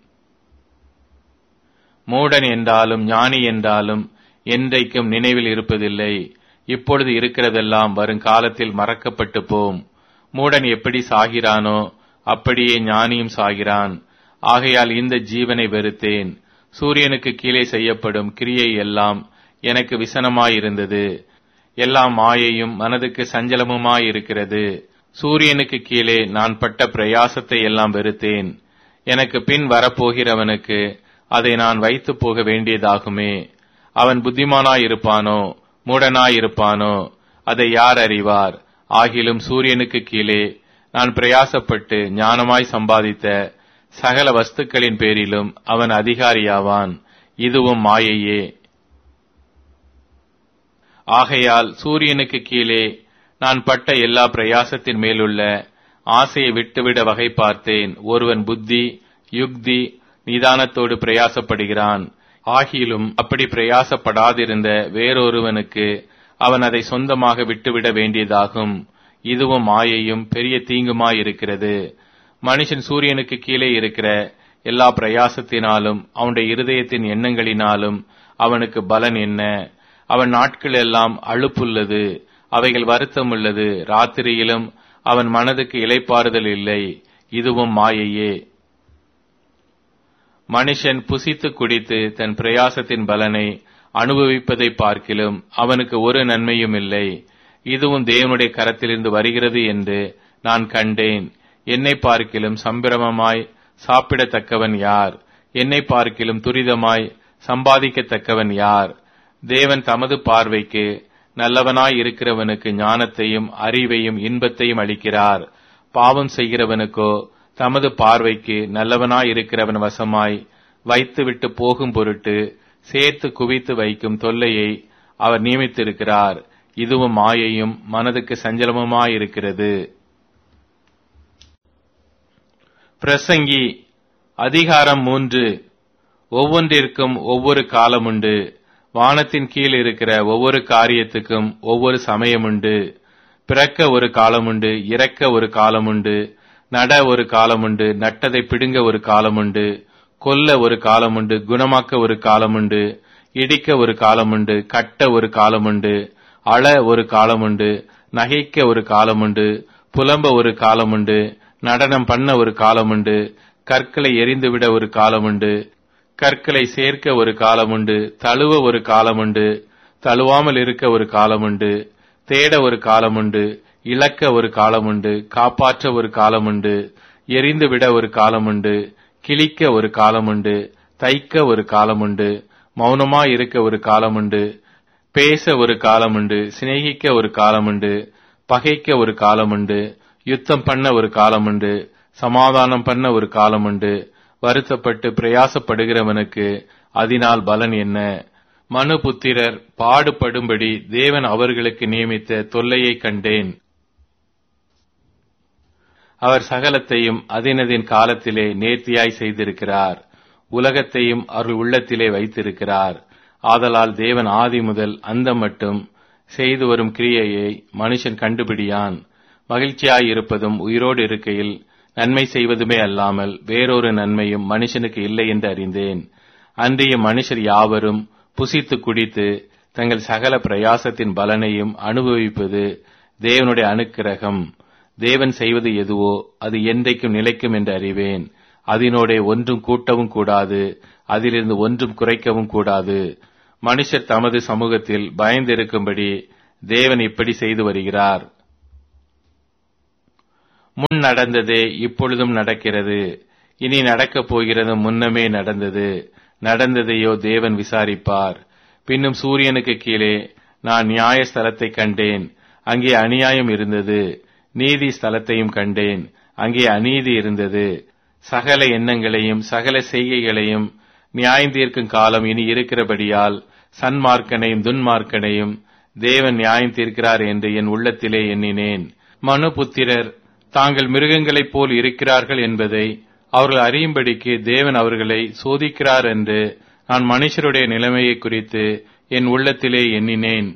மூடன் என்றாலும் ஞானி என்றாலும் என்றைக்கும் நினைவில் இருப்பதில்லை. இப்பொழுது இருக்கிறதெல்லாம் வருங்காலத்தில் மறக்கப்பட்டு போம். மூடன் எப்படி சாகிறானோ அப்படியே ஞானியும் சாகிறான். ஆகையால் இந்த ஜீவனை வெறுத்தேன். சூரியனுக்கு கீழே செய்யப்படும் கிரியை எல்லாம் எனக்கு விசனமாயிருந்தது. எல்லாம் மாயையும் மனதுக்கு சஞ்சலமுமாயிருக்கிறது. சூரியனுக்கு கீழே நான் பட்ட பிரயாசத்தை எல்லாம் வெறுத்தேன். எனக்கு பின் வரப்போகிறவனுக்கு அதை நான் வைத்து போக வேண்டியதாகுமே. அவன் புத்திமானாயிருப்பானோ மூடனாயிருப்பானோ அதை யார் அறிவார்? ஆகிலும் சூரியனுக்கு கீழே நான் பிரயாசப்பட்டு ஞானமாய் சம்பாதித்த சகல வஸ்துக்களின் பேரிலும் அவன் அதிகாரியாவான். இதுவும் மாயையே. ஆகையால் சூரியனுக்கு கீழே நான் பட்ட எல்லா பிரயாசத்தின் மேலுள்ள ஆசையை விட்டுவிட வகை பார்த்தேன். ஒருவன் புத்தி யுக்தி நிதானத்தோடு பிரயாசப்படுகிறான். ஆகிலும் அப்படி பிரயாசப்படாதிருந்த வேறொருவனுக்கு அவன் அதை சொந்தமாக விட்டுவிட வேண்டியதாகும். இதுவும் மாயையும் பெரிய தீங்குமாயிருக்கிறது. மனுஷன் சூரியனுக்கு கீழே இருக்கிற எல்லா பிரயாசத்தினாலும் அவனுடைய இருதயத்தின் எண்ணங்களினாலும் அவனுக்கு பலன் என்ன? அவன் நாட்கள் எல்லாம் அலுப்புள்ளது, அவைகள் வருத்தம் உள்ளது. ராத்திரியிலும் அவன் மனதுக்கு இளைப்பாறுதல் இல்லை. இதுவும் மாயையே. மனுஷன் புசித்து குடித்து தன் பிரயாசத்தின் பலனை அனுபவிப்பதை பார்க்கிலும் அவனுக்கு ஒரு நன்மையும் இல்லை. இதுவும் தேவனுடைய கரத்திலிருந்து வருகிறது என்று நான் கண்டேன். என்னை பார்க்கிலும் சம்பிரமமாய் சாப்பிடத்தக்கவன் யார்? என்னை பார்க்கிலும் துரிதமாய் சம்பாதிக்கத்தக்கவன் யார்? தேவன் தமது பார்வைக்கு நல்லவனாய் இருக்கிறவனுக்கு ஞானத்தையும் அறிவையும் இன்பத்தையும் அளிக்கிறார். பாவம் செய்கிறவனுக்கோ தமது பார்வைக்கு நல்லவனாய் இருக்கிறவன் வசமாய் வைத்துவிட்டு போகும் பொருட்டு சேர்த்து குவித்து வைக்கும் தொல்லையை அவர் நியமித்திருக்கிறார். இதுவும் மாயையும் மனதுக்கு சஞ்சலமுமாயிருக்கிறது. பிரசங்கி அதிகாரம் மூன்று. ஒவ்வொன்றிற்கும் ஒவ்வொரு காலமுண்டு. வானத்தின் கீழ் இருக்கிற ஒவ்வொரு காரியத்துக்கும் ஒவ்வொரு சமயமுண்டு. பிறக்க ஒரு காலமுண்டு, இறக்க ஒரு காலமுண்டு, நட ஒரு காலமுண்டு, நட்டதை பிடுங்க ஒரு காலமுண்டு, கொல்ல ஒரு காலமுண்டு, குணமாக்க ஒரு காலமுண்டு, இடிக்க ஒரு காலமுண்டு, கட்ட ஒரு காலமுண்டு, அழ ஒரு காலமுண்டு, நகைக்க ஒரு காலமுண்டு, புலம்ப ஒரு காலமுண்டு, நடனம் பண்ண ஒரு காலமுண்டு, கற்களை எரிந்துவிட ஒரு காலமுண்டு, கற்களை சேர்க்க ஒரு காலமுண்டு, தழுவ ஒரு காலமுண்டு, தழுவாமல் இருக்க ஒரு காலமுண்டு, தேட ஒரு காலமுண்டு, இழக்க ஒரு காலமுண்டு, காப்பாற்ற ஒரு காலமுண்டு, எரிந்துவிட ஒரு காலமுண்டு, கிழிக்க ஒரு காலமுண்டு, தைக்க ஒரு காலமுண்டு, மௌனமாயிருக்க ஒரு காலமுண்டு, பேச ஒரு காலமுண்டு, சிநேகிக்க ஒரு காலமுண்டு, பகைக்க ஒரு காலமுண்டு, யுத்தம் பண்ண ஒரு காலமுண்டு, சமாதானம் பண்ண ஒரு காலமுண்டு. வருத்தப்பட்டு பிரயாசப்படுகிறவனுக்கு அதனால் பலன் என்ன? மனுபுத்திரர் பாடுபடும்படி தேவன் அவர்களுக்கு நியமித்த தொல்லையை கண்டேன். அவர் சகலத்தையும் அதினதின் காலத்திலே நேர்த்தியாய் செய்திருக்கிறார். உலகத்தையும் அவர்கள் உள்ளத்திலே வைத்திருக்கிறார். ஆதலால் தேவன் ஆதி முதல் அந்த மட்டும் செய்து வரும் கிரியையை மனுஷன் கண்டுபிடியான். மகிழ்ச்சியாயிருப்பதும் உயிரோடு இருக்கையில் நன்மை செய்வதுமே அல்லாமல் வேறொரு நன்மையும் மனுஷனுக்கு இல்லை என்று அறிந்தேன். அன்றைய மனுஷர் யாவரும் புசித்து குடித்து தங்கள் சகல பிரயாசத்தின் பலனையும் அனுபவிப்பது தேவனுடைய அனுக்கிரகம். தேவன் செய்வது எதுவோ அது என்றைக்கும் நிலைக்கும் என்று அறிவேன். அதனோட ஒன்றும் கூட்டவும் கூடாது, அதிலிருந்து ஒன்றும் குறைக்கவும் கூடாது. மனுஷர் தமது சமூகத்தில் பயந்திருக்கும்படி தேவன் இப்படி செய்து வருகிறார். முன் நடந்ததே இப்பொழுதும் நடக்கிறது, இனி நடக்கப் போகிறது முன்னமே நடந்தது. நடந்ததையோ தேவன் விசாரிப்பார். பின்னும் சூரியனுக்கு கீழே நான் நியாய ஸ்தலத்தை கண்டேன், அங்கே அநியாயம் இருந்தது. நீதி ஸ்தலத்தையும் கண்டேன், அங்கே அநீதி இருந்தது. சகல எண்ணங்களையும் சகல செய்கைகளையும் நியாயம் காலம் இனி இருக்கிறபடியால் சன்மார்க்கனையும் துன்மார்க்கனையும் தேவன் நியாயம் தீர்க்கிறார் என்று என் உள்ளத்திலே எண்ணினேன். மனுபுத்திரர் தாங்கள் மிருகங்களைப் போல் இருக்கிறார்கள் என்பதை அவர்கள் அறியும்படிக்கு தேவன் அவர்களை சோதிக்கிறார் என்று நான் மனுஷருடைய நிலைமையை குறித்து என் உள்ளத்திலே எண்ணினேன்.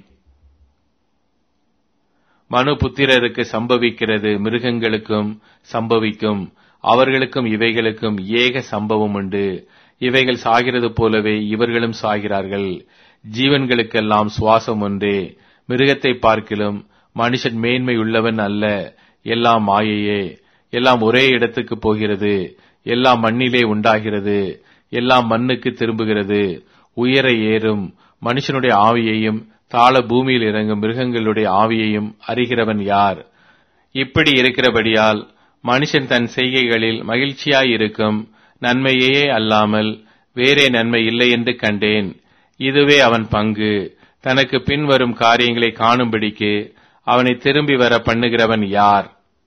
மனுபுத்திரருக்கு சம்பவிக்கிறது மிருகங்களுக்கும் சம்பவிக்கும், அவர்களுக்கும் இவைகளுக்கும் ஏக சம்பவம் உண்டு. இவைகள் சாகிறது போலவே இவர்களும் சாகிறார்கள். ஜீவன்களுக்கெல்லாம் சுவாசம் ஒன்றே. மிருகத்தை பார்க்கிலும் மனுஷன் மேன்மை உள்ளவன் அல்ல. எல்லாம் மாயையே. எல்லாம் ஒரே இடத்துக்கு போகிறது. எல்லாம் மண்ணிலே உண்டாகிறது, எல்லாம் மண்ணுக்கு திரும்புகிறது. உயர ஏறும் மனுஷனுடைய ஆவியையும் தாழ பூமியில் இறங்கும் மிருகங்களுடைய ஆவியையும் அறிகிறவன் யார்? இப்படி இருக்கிறபடியால் மனுஷன் தன் செய்கைகளில் மகிழ்ச்சியாயிருக்கும் நன்மையே அல்லாமல் வேறே நன்மை இல்லை என்று கண்டேன். இதுவே அவன் பங்கு. தனக்கு பின்வரும் காரியங்களை காணும்படிக்கு அவனை திரும்பி வர பண்ணுகிறவன் யார்?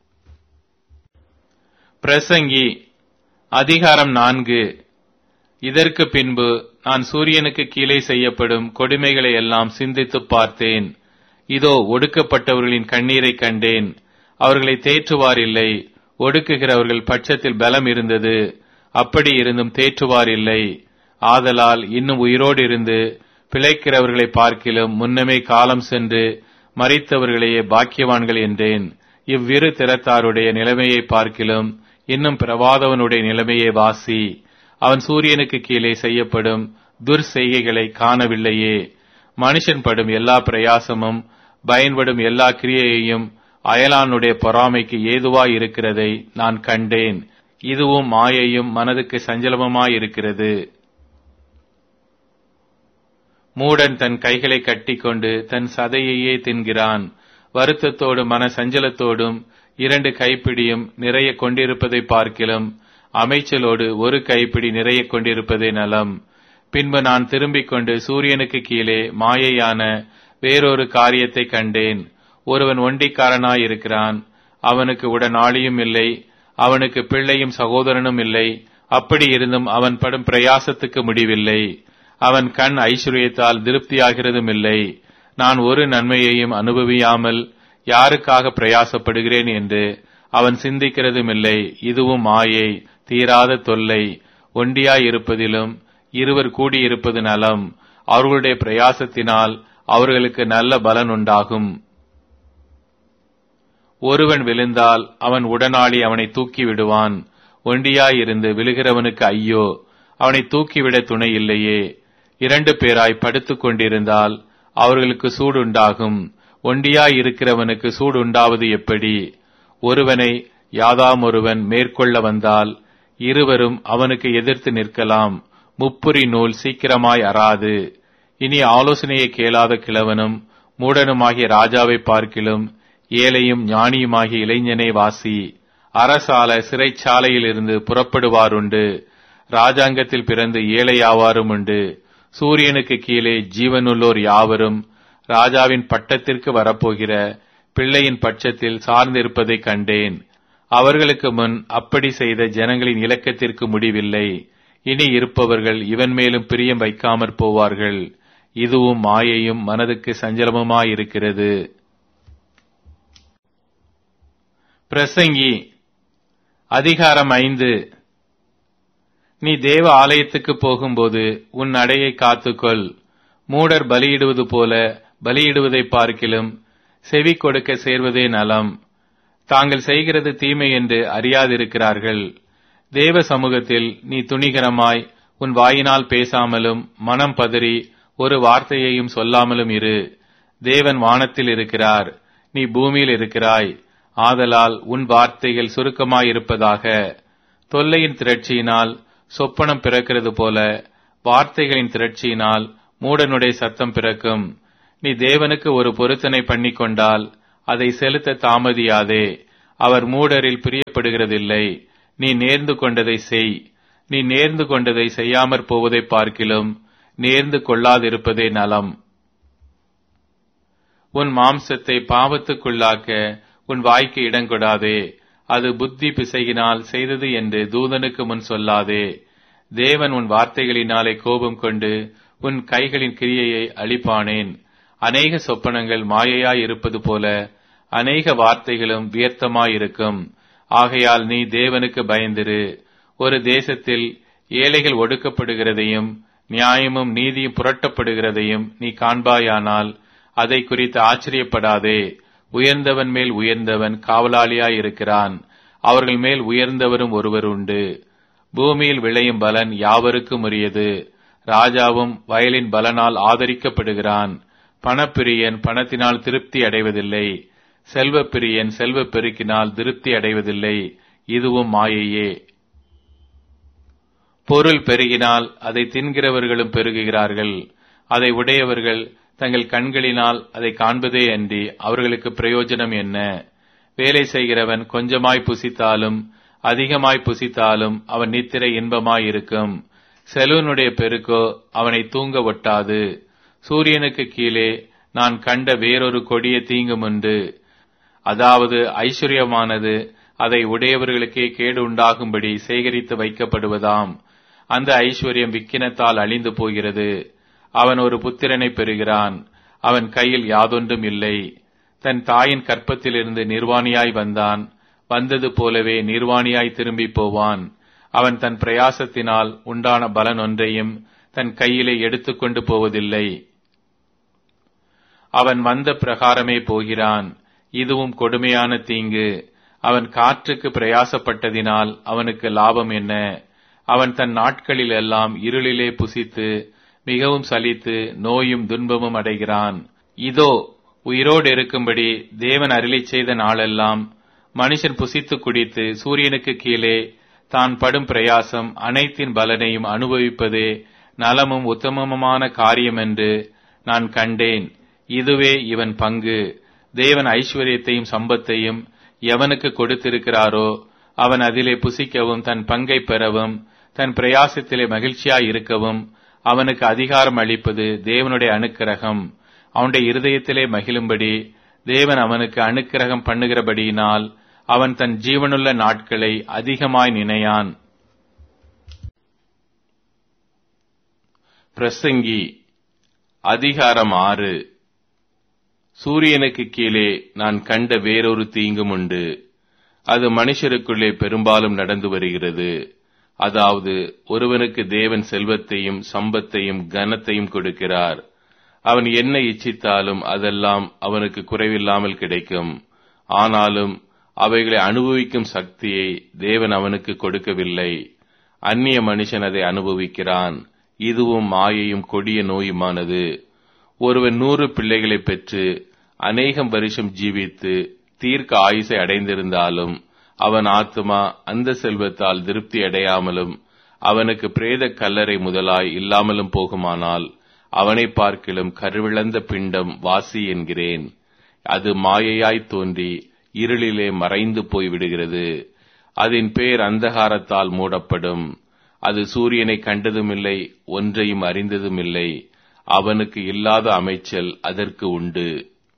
பிரசங்கி அதிகாரம் நான்கு. இதற்கு பின்பு நான் சூரியனுக்கு கீழே செய்யப்படும் கொடுமைகளை எல்லாம் சிந்தித்து பார்த்தேன். இதோ ஒடுக்கப்பட்டவர்களின் கண்ணீரை கண்டேன். அவர்களை தேற்றுவார் இல்லை. ஒடுக்குகிறவர்கள் பட்சத்தில் பலம் இருந்தது, அப்படி இருந்தும் தேற்றுவார் இல்லை. ஆதலால் இன்னும் உயிரோடு இருந்து பிழைக்கிறவர்களை பார்க்கிலும் முன்னமே காலம் சென்று மரித்தவர்களையே பாக்கியவான்கள் என்றேன். இவ்விரு திறத்தாருடைய நிலைமையை பார்க்கிலும் இன்னும் பிரவாதவனுடைய நிலைமையை வாசி. அவன் சூரியனுக்கு கீழே செய்யப்படும் துர்செய்கைகளை காணவில்லையே? மனுஷன் படும் எல்லா பிரயாசமும் பயன்படும் எல்லா கிரியையையும் அயலானுடைய பொறாமைக்கு ஏதுவாய் இருக்கிறதை நான் கண்டேன். இதுவும் மாயையும் மனதுக்கு சஞ்சலமாயிருக்கிறது. மூடன் தன் கைகளை கட்டிக்கொண்டு தன் சதையையே தின்கிறான். வருத்தத்தோடும் மன சஞ்சலத்தோடும் இரண்டு கைப்பிடியும் நிறைய கொண்டிருப்பதை பார்க்கிலும் அமைச்சலோடு ஒரு கைப்பிடி நிறைய கொண்டிருப்பதே நலம். பின்பு நான் திரும்பிக் கொண்டு சூரியனுக்கு கீழே மாயையான வேறொரு காரியத்தை கண்டேன். ஒருவன் ஒண்டிக்காரனாயிருக்கிறான். அவனுக்கு உடனாளியும் இல்லை, அவனுக்கு பிள்ளையும் சகோதரனும் இல்லை. அப்படி இருந்தும் அவன் படும் பிரயாசத்துக்கு முடிவில்லை. அவன் கண் ஐஸ்வர்யத்தால் திருப்தியாகிறதும் இல்லை. நான் ஒரு நன்மையையும் அனுபவியாமல் யாருக்காக பிரயாசப்படுகிறேன் என்று அவன் சிந்திக்கிறதும் இல்லை. இதுவும் மாயை, தீராத தொல்லை. ஒண்டியாயிருப்பதிலும் இருவர் கூடியிருப்பது நலம். அவர்களுடைய பிரயாசத்தினால் அவர்களுக்கு நல்ல பலன் உண்டாகும். ஒருவன் விழுந்தால் அவன் உடனாளி அவனை தூக்கி விடுவான். ஒண்டியாயிருந்து விழுகிறவனுக்கு ஐயோ, அவனை தூக்கிவிட துணை இல்லையே. இரண்டு பேராய் படுத்துக் கொண்டிருந்தால் அவர்களுக்கு சூடு உண்டாகும். ஒண்டியாயிருக்கிறவனுக்கு சூடு உண்டாவது எப்படி? ஒருவனை யாதாம் ஒருவன் மேற்கொள்ள வந்தால் இருவரும் அவனுக்கு எதிர்த்து நிற்கலாம். முப்புரி நூல் சீக்கிரமாய் அறாது. இனி ஆலோசனையை கேளாத கிழவனும் மூடனுமாகிய ராஜாவை பார்க்கிலும் ஏழையும் ஞானியுமாகிய இளைஞனை வாசி. அரசால சிறைச்சாலையில் இருந்து புறப்படுவாருண்டு. ராஜாங்கத்தில் பிறந்து ஏழையாவாரும் உண்டு. சூரியனுக்கு கீழே ஜீவனுள்ளோர் யாவரும் ராஜாவின் பட்டத்திற்கு வரப்போகிற பிள்ளையின் பட்சத்தில் சார்ந்திருப்பதை கண்டேன். அவர்களுக்கு முன் அப்படி செய்த ஜனங்களின் இலக்கத்திற்கு முடிவில்லை. இனி இருப்பவர்கள் இவன் மேலும் பிரியம் வைக்காமற் போவார்கள். இதுவும் மாயையும் மனதுக்கு சஞ்சலமுமாயிருக்கிறது. பிரசங்கி அதிகாரம் ஐந்து. நீ தேவ ஆலயத்துக்கு போகும்போது உன் நடையை காத்துக்கொள். மூடர் பலியிடுவது போல பலியிடுவதை பார்க்கிலும் செவி கொடுக்க சேர்வதே நலம். தாங்கள் செய்கிறது தீமை என்று அறியாதிருக்கிறார்கள். தேவ சமூகத்தில் நீ துணிகரமாய் உன் வாயினால் பேசாமலும் மனம் பதறி ஒரு வார்த்தையையும் சொல்லாமலும் இரு. தேவன் வானத்தில் இருக்கிறார், நீ பூமியில் இருக்கிறாய். ஆதலால் உன் வார்த்தைகள் சுருக்கமாயிருப்பதாக. தொல்லையின் திரட்சியினால் சொப்பனம் பிறக்கிறது போல வார்த்தைகளின் திரட்சியினால் மூடனுடைய சத்தம் பிறக்கும். நீ தேவனுக்கு ஒரு பொருத்தனை பண்ணிக்கொண்டால் அதை செலுத்த தாமதியாதே. அவர் மூடரில் பிரியப்படுகிறதில்லை. நீ நேர்ந்து கொண்டதை செய். நீ நேர்ந்து கொண்டதை செய்யாமற் போவதை பார்க்கிலும் நேர்ந்து கொள்ளாதிருப்பதே நலம். உன் மாம்சத்தை பாவத்துக்குள்ளாக்க உன் வாய்க்கு இடங்கொடாதே. அது புத்தி பிசையினால் செய்தது என்று தூதனுக்கு முன் சொல்லாதே. தேவன் உன் வார்த்தைகளினாலே கோபம் கொண்டு உன் கைகளின் கிரியையை அழிப்பானேன். அநேக சொப்பனங்கள் மாயையாய் இருப்பது போல அநேக வார்த்தைகளும் வியர்த்தமாயிருக்கும். ஆகையால் நீ தேவனுக்கு பயந்திரு. ஒரு தேசத்தில் ஏழைகள் ஒடுக்கப்படுகிறதையும் நியாயமும் நீதியும் புரட்டப்படுகிறதையும் நீ காண்பாயானால் அதை குறித்து ஆச்சரியப்படாதே. உயர்ந்தவன் மேல் உயர்ந்தவன் காவலாளியாயிருக்கிறான். அவர்கள் மேல் உயர்ந்தவரும் ஒருவர் உண்டு. பூமியில் விளையும் பலன் யாவருக்கும் உரியது. ராஜாவும் வயலின் பலனால் ஆதரிக்கப்படுகிறான். பணப்பிரியன் பணத்தினால் திருப்தி அடைவதில்லை. செல்வப்பிரியன் செல்வ பெருக்கினால் திருப்தி அடைவதில்லை. இதுவும் மாயையே. பொருள் பெருகினால் அதை தின்கிறவர்களும் பெருகுகிறார்கள். அதை உடையவர்கள் தங்கள் கண்களினால் அதை காண்பதே அன்றி அவர்களுக்கு பிரயோஜனம் என்ன? வேலை செய்கிறவன் கொஞ்சமாய் புசித்தாலும் அதிகமாய் புசித்தாலும் அவன் நித்திரை இன்பமாயிருக்கும். செல்வனுடைய பெருக்கோ அவனை தூங்க ஒட்டாது. சூரியனுக்கு கீழே நான் கண்ட வேறொரு கொடிய தீங்கும் உண்டு. அதாவது ஐஸ்வர்யமானது அதை உடையவர்களுக்கே கேடு உண்டாகும்படி சேகரித்து வைக்கப்படுவதாம். அந்த ஐஸ்வர்யம் விக்கினத்தால் அழிந்து போகிறது. அவன் ஒரு புத்திரனை பெறுகிறான். அவன் கையில் யாதொன்றும் இல்லை. தன் தாயின் கற்பத்திலிருந்து நிர்வாணியாய் வந்தான். வந்தது போலவே நிர்வாணியாய் திரும்பி போவான். அவன் தன் பிரயாசத்தினால் உண்டான பலன் ஒன்றையும் தன் கையிலே எடுத்துக்கொண்டு போவதில்லை. அவன் வந்த பிரகாரமே போகிறான். இதுவும் கொடுமையான தீங்கு. அவன் காற்றுக்கு பிரயாசப்பட்டதினால் அவனுக்கு லாபம் என்ன? அவன் தன் நாட்களில் எல்லாம் இருளிலே புசித்து மிகவும் சலித்து நோயும் துன்பமும் அடைகிறான். இதோ உயிரோடு இருக்கும்படி தேவன் அருளிச் செய்த நாளெல்லாம் மனுஷன் புசித்து குடித்து சூரியனுக்கு கீழே தான் படும் பிரயாசம் அனைத்தின் பலனையும் அனுபவிப்பதே நலமும் உத்தமமான காரியம் என்று நான் கண்டேன். இதுவே இவன் பங்கு. தேவன் ஐஸ்வர்யத்தையும் சம்பத்தையும் எவனுக்கு கொடுத்திருக்கிறாரோ அவன் அதிலே புசிக்கவும் தன் பங்கை பெறவும் தன் பிரயாசத்திலே மகிழ்ச்சியாய் இருக்கவும் அவனுக்கு அதிகாரம் அளிப்பது தேவனுடைய அனுக்கிரகம். அவனுடைய இருதயத்திலே மகிழும்படி தேவன் அவனுக்கு அனுக்கிரகம் பண்ணுகிறபடியினால் அவன் தன் ஜீவனுள்ள நாட்களை அதிகமாய் நினையான். பிரசங்கி அதிகாரம் ஆறு. சூரியனுக்கு கீழே நான் கண்ட வேறொரு தீங்கும் உண்டு. அது மனுஷருக்குள்ளே பெரும்பாலும் நடந்து வருகிறது. அதாவது ஒருவனுக்கு தேவன் செல்வத்தையும் சம்பத்தையும் கனத்தையும் கொடுக்கிறார். அவன் என்ன இச்சித்தாலும் அதெல்லாம் அவனுக்கு குறைவில்லாமல் கிடைக்கும். ஆனாலும் அவைகளை அனுபவிக்கும் சக்தியை தேவன் அவனுக்கு கொடுக்கவில்லை. அந்நிய மனுஷன் அதை அனுபவிக்கிறான். இதுவும் மாயையும் கொடிய நோயுமானது. ஒருவன் நூறு பிள்ளைகளை பெற்று அநேகம் வருஷம் ஜீவித்து தீர்க்க ஆயுசை அடைந்திருந்தாலும் அவன் ஆத்துமா அந்த செல்வத்தால் திருப்தி அடையாமலும் அவனுக்கு பிரேத கல்லறை முதலாய் இல்லாமலும் போகுமானால் அவனை பார்க்கிலும் கருவிழந்த பிண்டம் வாசி என்கிறேன். அது மாயையாய் தோன்றி இருளிலே மறைந்து போய் விடுகிறது. அதன் பேர் அந்தகாரத்தால் மூடப்படும். அது சூரியனை கண்டதுமில்லை, ஒன்றையும் அறிந்ததுமில்லை. அவனுக்கு இல்லாத அமைச்சல் அதற்கு உண்டு.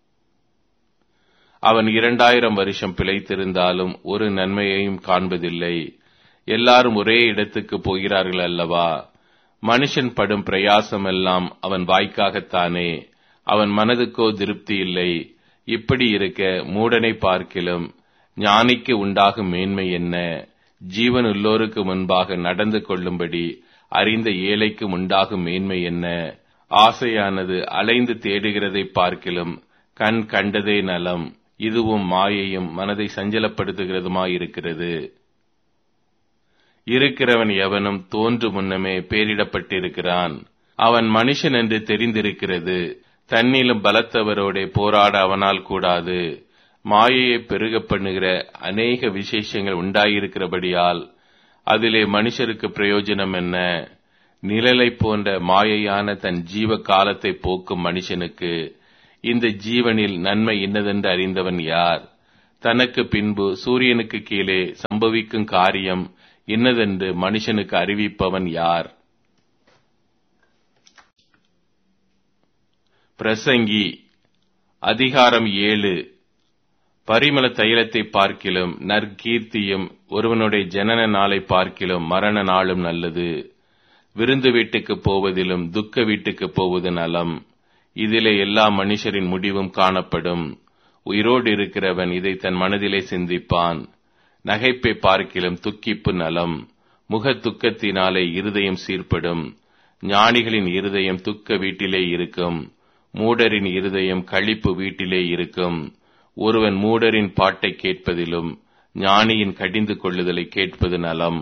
அவன் இரண்டாயிரம் வருஷம் பிழைத்திருந்தாலும் ஒரு நன்மையையும் காண்பதில்லை. எல்லாரும் ஒரே இடத்துக்கு போகிறார்கள் அல்லவா? மனுஷன் படும் பிரயாசமெல்லாம் அவன் வாய்க்காகத்தானே, அவன் மனதுக்கோ திருப்தி இல்லை. இப்படி இருக்க மூடனை பார்க்கிலும் ஞானிக்கு உண்டாகும் மேன்மை என்ன? ஜீவன் உள்ளோருக்கு முன்பாக நடந்து கொள்ளும்படி அறிந்த ஏழைக்கு உண்டாகும் மேன்மை என்ன? ஆசையானது அலைந்து தேடுகிறதை பார்க்கிலும் கண் கண்டதே நலம். இதுவும் மாயையும் மனதை சஞ்சலப்படுத்துகிறதுமாயிருக்கிறது. இருக்கிறவன் எவனும் தோன்று முன்னமே பேரிடப்பட்டிருக்கிறான். அவன் மனுஷன் என்று தெரிந்திருக்கிறது. தன்னிலும் பலத்தவரோட போராட அவனால் கூடாது. மாயையை பெருக பண்ணுகிற அநேக விசேஷங்கள் உண்டாயிருக்கிறபடியால் அதிலே மனுஷருக்கு பிரயோஜனம் என்ன? நிழலை போன்ற மாயையான தன் ஜீவ காலத்தை போக்கும் மனுஷனுக்கு இந்த ஜீவனில் நன்மை இன்னதென்று அறிந்தவன் யார்? தனக்கு பின்பு சூரியனுக்கு கீழே சம்பவிக்கும் காரியம் இன்னதென்று மனுஷனுக்கு அறிவிப்பவன் யார்? பிரசங்கி அதிகாரம் ஏழு. பரிமள தைலத்தை பார்க்கிலும் நற்கீர்த்தியும் ஒருவனுடைய ஜனன நாளை பார்க்கிலும் மரண நாளும் நல்லது. விருந்து வீட்டுக்கு போவதிலும் துக்க வீட்டுக்கு போவது நலம். இதிலே எல்லா மனுஷரின் முடிவும் காணப்படும். உயிரோடு இருக்கிறவன் இதை தன் மனதிலே சிந்திப்பான். நகைப்பை பார்க்கிலும் துக்கிப்பு நலம். முக துக்கத்தினாலே இருதயம் சீர்படும். ஞானிகளின் இருதயம் துக்க வீட்டிலே இருக்கும். மூடரின் இருதயம் களிப்பு வீட்டிலே இருக்கும். ஒருவன் மூடரின் பாட்டை கேட்பதிலும் ஞானியின் கடிந்து கொள்ளுதலை கேட்பது நலம்.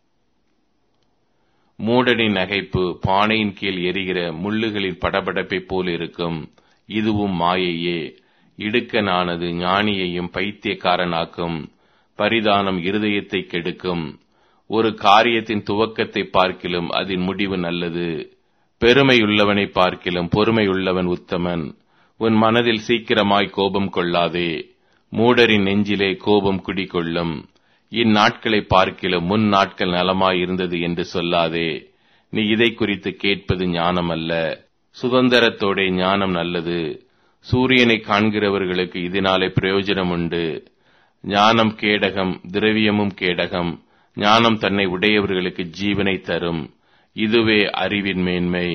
மூடனின் நகைப்பு பானையின் கீழ் எரிகிற முள்ளுகளின் படபடப்பை போல் இருக்கும். இதுவும் மாயையே. இடுக்கனானது ஞானியையும் பைத்தியக்காரனாக்கும். பரிதானம் இருதயத்தை கெடுக்கும். ஒரு காரியத்தின் துவக்கத்தை பார்க்கிலும் அதன் முடிவு நல்லது. பெருமையுள்ளவனை பார்க்கிலும் பொறுமையுள்ளவன் உத்தமன். உன் மனதில் சீக்கிரமாய் கோபம் கொள்ளாதே. மூடரின் நெஞ்சிலே கோபம் குடிகொள்ளும். இந்நாட்களை பார்க்கிலும் முன் நாட்கள் நலமாய் இருந்தது என்று சொல்லாதே. நீ இதை குறித்து கேட்பது ஞானம் அல்ல. சுதந்திரத்தோட ஞானம் நல்லது. சூரியனை காண்கிறவர்களுக்கு இதனாலே பிரயோஜனம் உண்டு. ஞானம் கேடகம், திரவியமும் கேடகம். ஞானம் தன்னை உடையவர்களுக்கு ஜீவனை தரும். இதுவே அறிவின் மேன்மை.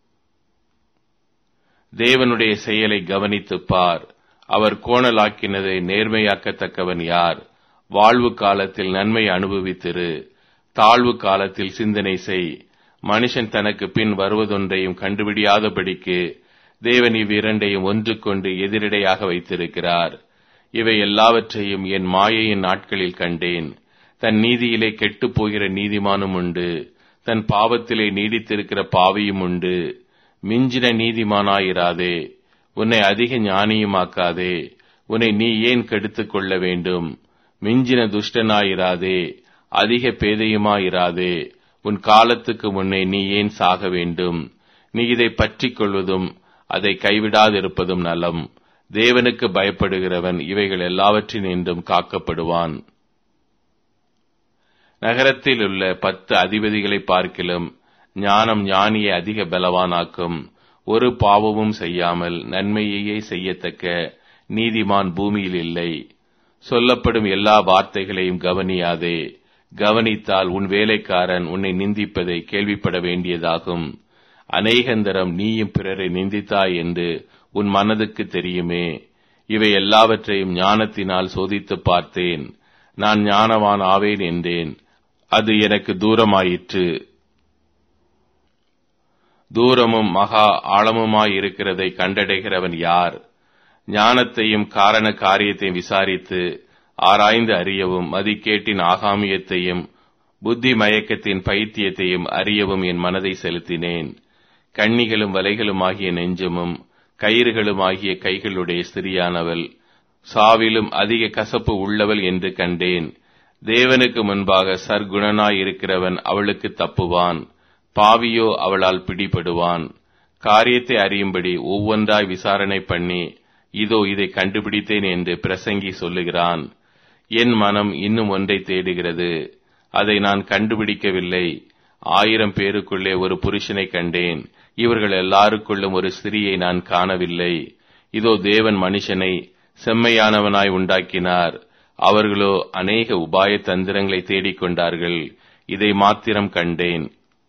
தேவனுடைய செயலை கவனித்துப் பார். அவர் கோணலாக்கினதை நேர்மையாக்கத்தக்கவன் யார்? வாழ்வு காலத்தில் நன்மை அனுபவித்திரு. தாழ்வு காலத்தில் சிந்தனை செய். மனுஷன் தனக்கு பின் வருவதொன்றையும் கண்டுபிடியாதபடிக்கு தேவன் இவ்விரண்டையும் ஒன்று கொண்டு எதிரிடையாக வைத்திருக்கிறார். இவை எல்லாவற்றையும் என் மாயையின் நாட்களில் கண்டேன். தன் நீதியிலே கெட்டுப் போகிற நீதிமானும் உண்டு. தன் பாவத்திலே நீடித்திருக்கிற பாவியும் உண்டு. மிஞ்சின நீதிமானாயிராதே. உன்னை அதிக ஞானியுமாக்காதே. உன்னை நீ ஏன் கெடுத்துக் கொள்ள வேண்டும்? மிஞ்சின துஷ்டனாயிராதே. அதிக பேதையுமாயிராதே. உன் காலத்துக்கு முன்னே நீ ஏன் சாக வேண்டும்? நீ இதை பற்றிக் கொள்வதும் அதை கைவிடாதிருப்பதும் நலம். தேவனுக்கு பயப்படுகிறவன் இவைகள் எல்லாவற்றினின்றும் காக்கப்படுவான். நகரத்தில் உள்ள பத்து அதிபதிகளை பார்க்கிலும் ஞானம் ஞானியை அதிக பலவானாக்கும். ஒரு பாவமும் செய்யாமல் நன்மையையே செய்யத்தக்க நீதிமான் பூமியில் இல்லை. சொல்லப்படும் எல்லா வார்த்தைகளையும் கவனியாதே. கவனித்தால் உன் வேலைக்காரன் உன்னை நிந்திப்பதை கேள்விப்பட வேண்டியதாகும். அநேகந்தரம் நீயும் பிறரை நிந்தித்தாய் என்று உன் மனதுக்கு தெரியுமே. இவை எல்லாவற்றையும் ஞானத்தினால் சோதித்து பார்த்தேன். நான் ஞானவான் ஆவேன் என்றேன். அது எனக்கு தூரமாயிற்று. தூரமும் மகா ஆழமுமாயிருக்கிறதை கண்டடைகிறவன் யார்? ஞானத்தையும் காரண காரியத்தையும் விசாரித்து ஆராய்ந்து அறியவும் மதிக்கேட்டின் ஆகாமியத்தையும் புத்தி மயக்கத்தின் பைத்தியத்தையும் அறியவும் என் மனதை செலுத்தினேன். கண்ணிகளும் வலைகளும் ஆகிய நெஞ்சமும் கயிறுகளும் ஆகிய கைகளுடைய ஸ்திரியானவள் சாவிலும் அதிக கசப்பு உள்ளவள் என்று கண்டேன். தேவனுக்கு முன்பாக சர்க்குணனாயிருக்கிறவன் அவளுக்கு தப்புவான். பாவியோ அவளால் பிடிபடுவான். காரியத்தை அறியும்படி ஒவ்வொன்றாய் விசாரணை பண்ணி இதோ இதை கண்டுபிடித்தேன் என்று பிரசங்கி சொல்லுகிறான். என் மனம் இன்னும் ஒன்றை தேடுகிறது, அதை நான் கண்டுபிடிக்கவில்லை. ஆயிரம் பேருக்குள்ளே ஒரு புருஷனை கண்டேன், இவர்கள் எல்லாருக்குள்ளும் ஒரு ஸ்திரியை நான் காணவில்லை. இதோ தேவன் மனுஷனை செம்மையானவனாய் உண்டாக்கினார். அவர்களோ அநேக உபாய தந்திரங்களை தேடிக்கொண்டார்கள். இதை மாத்திரம் கண்டேன்.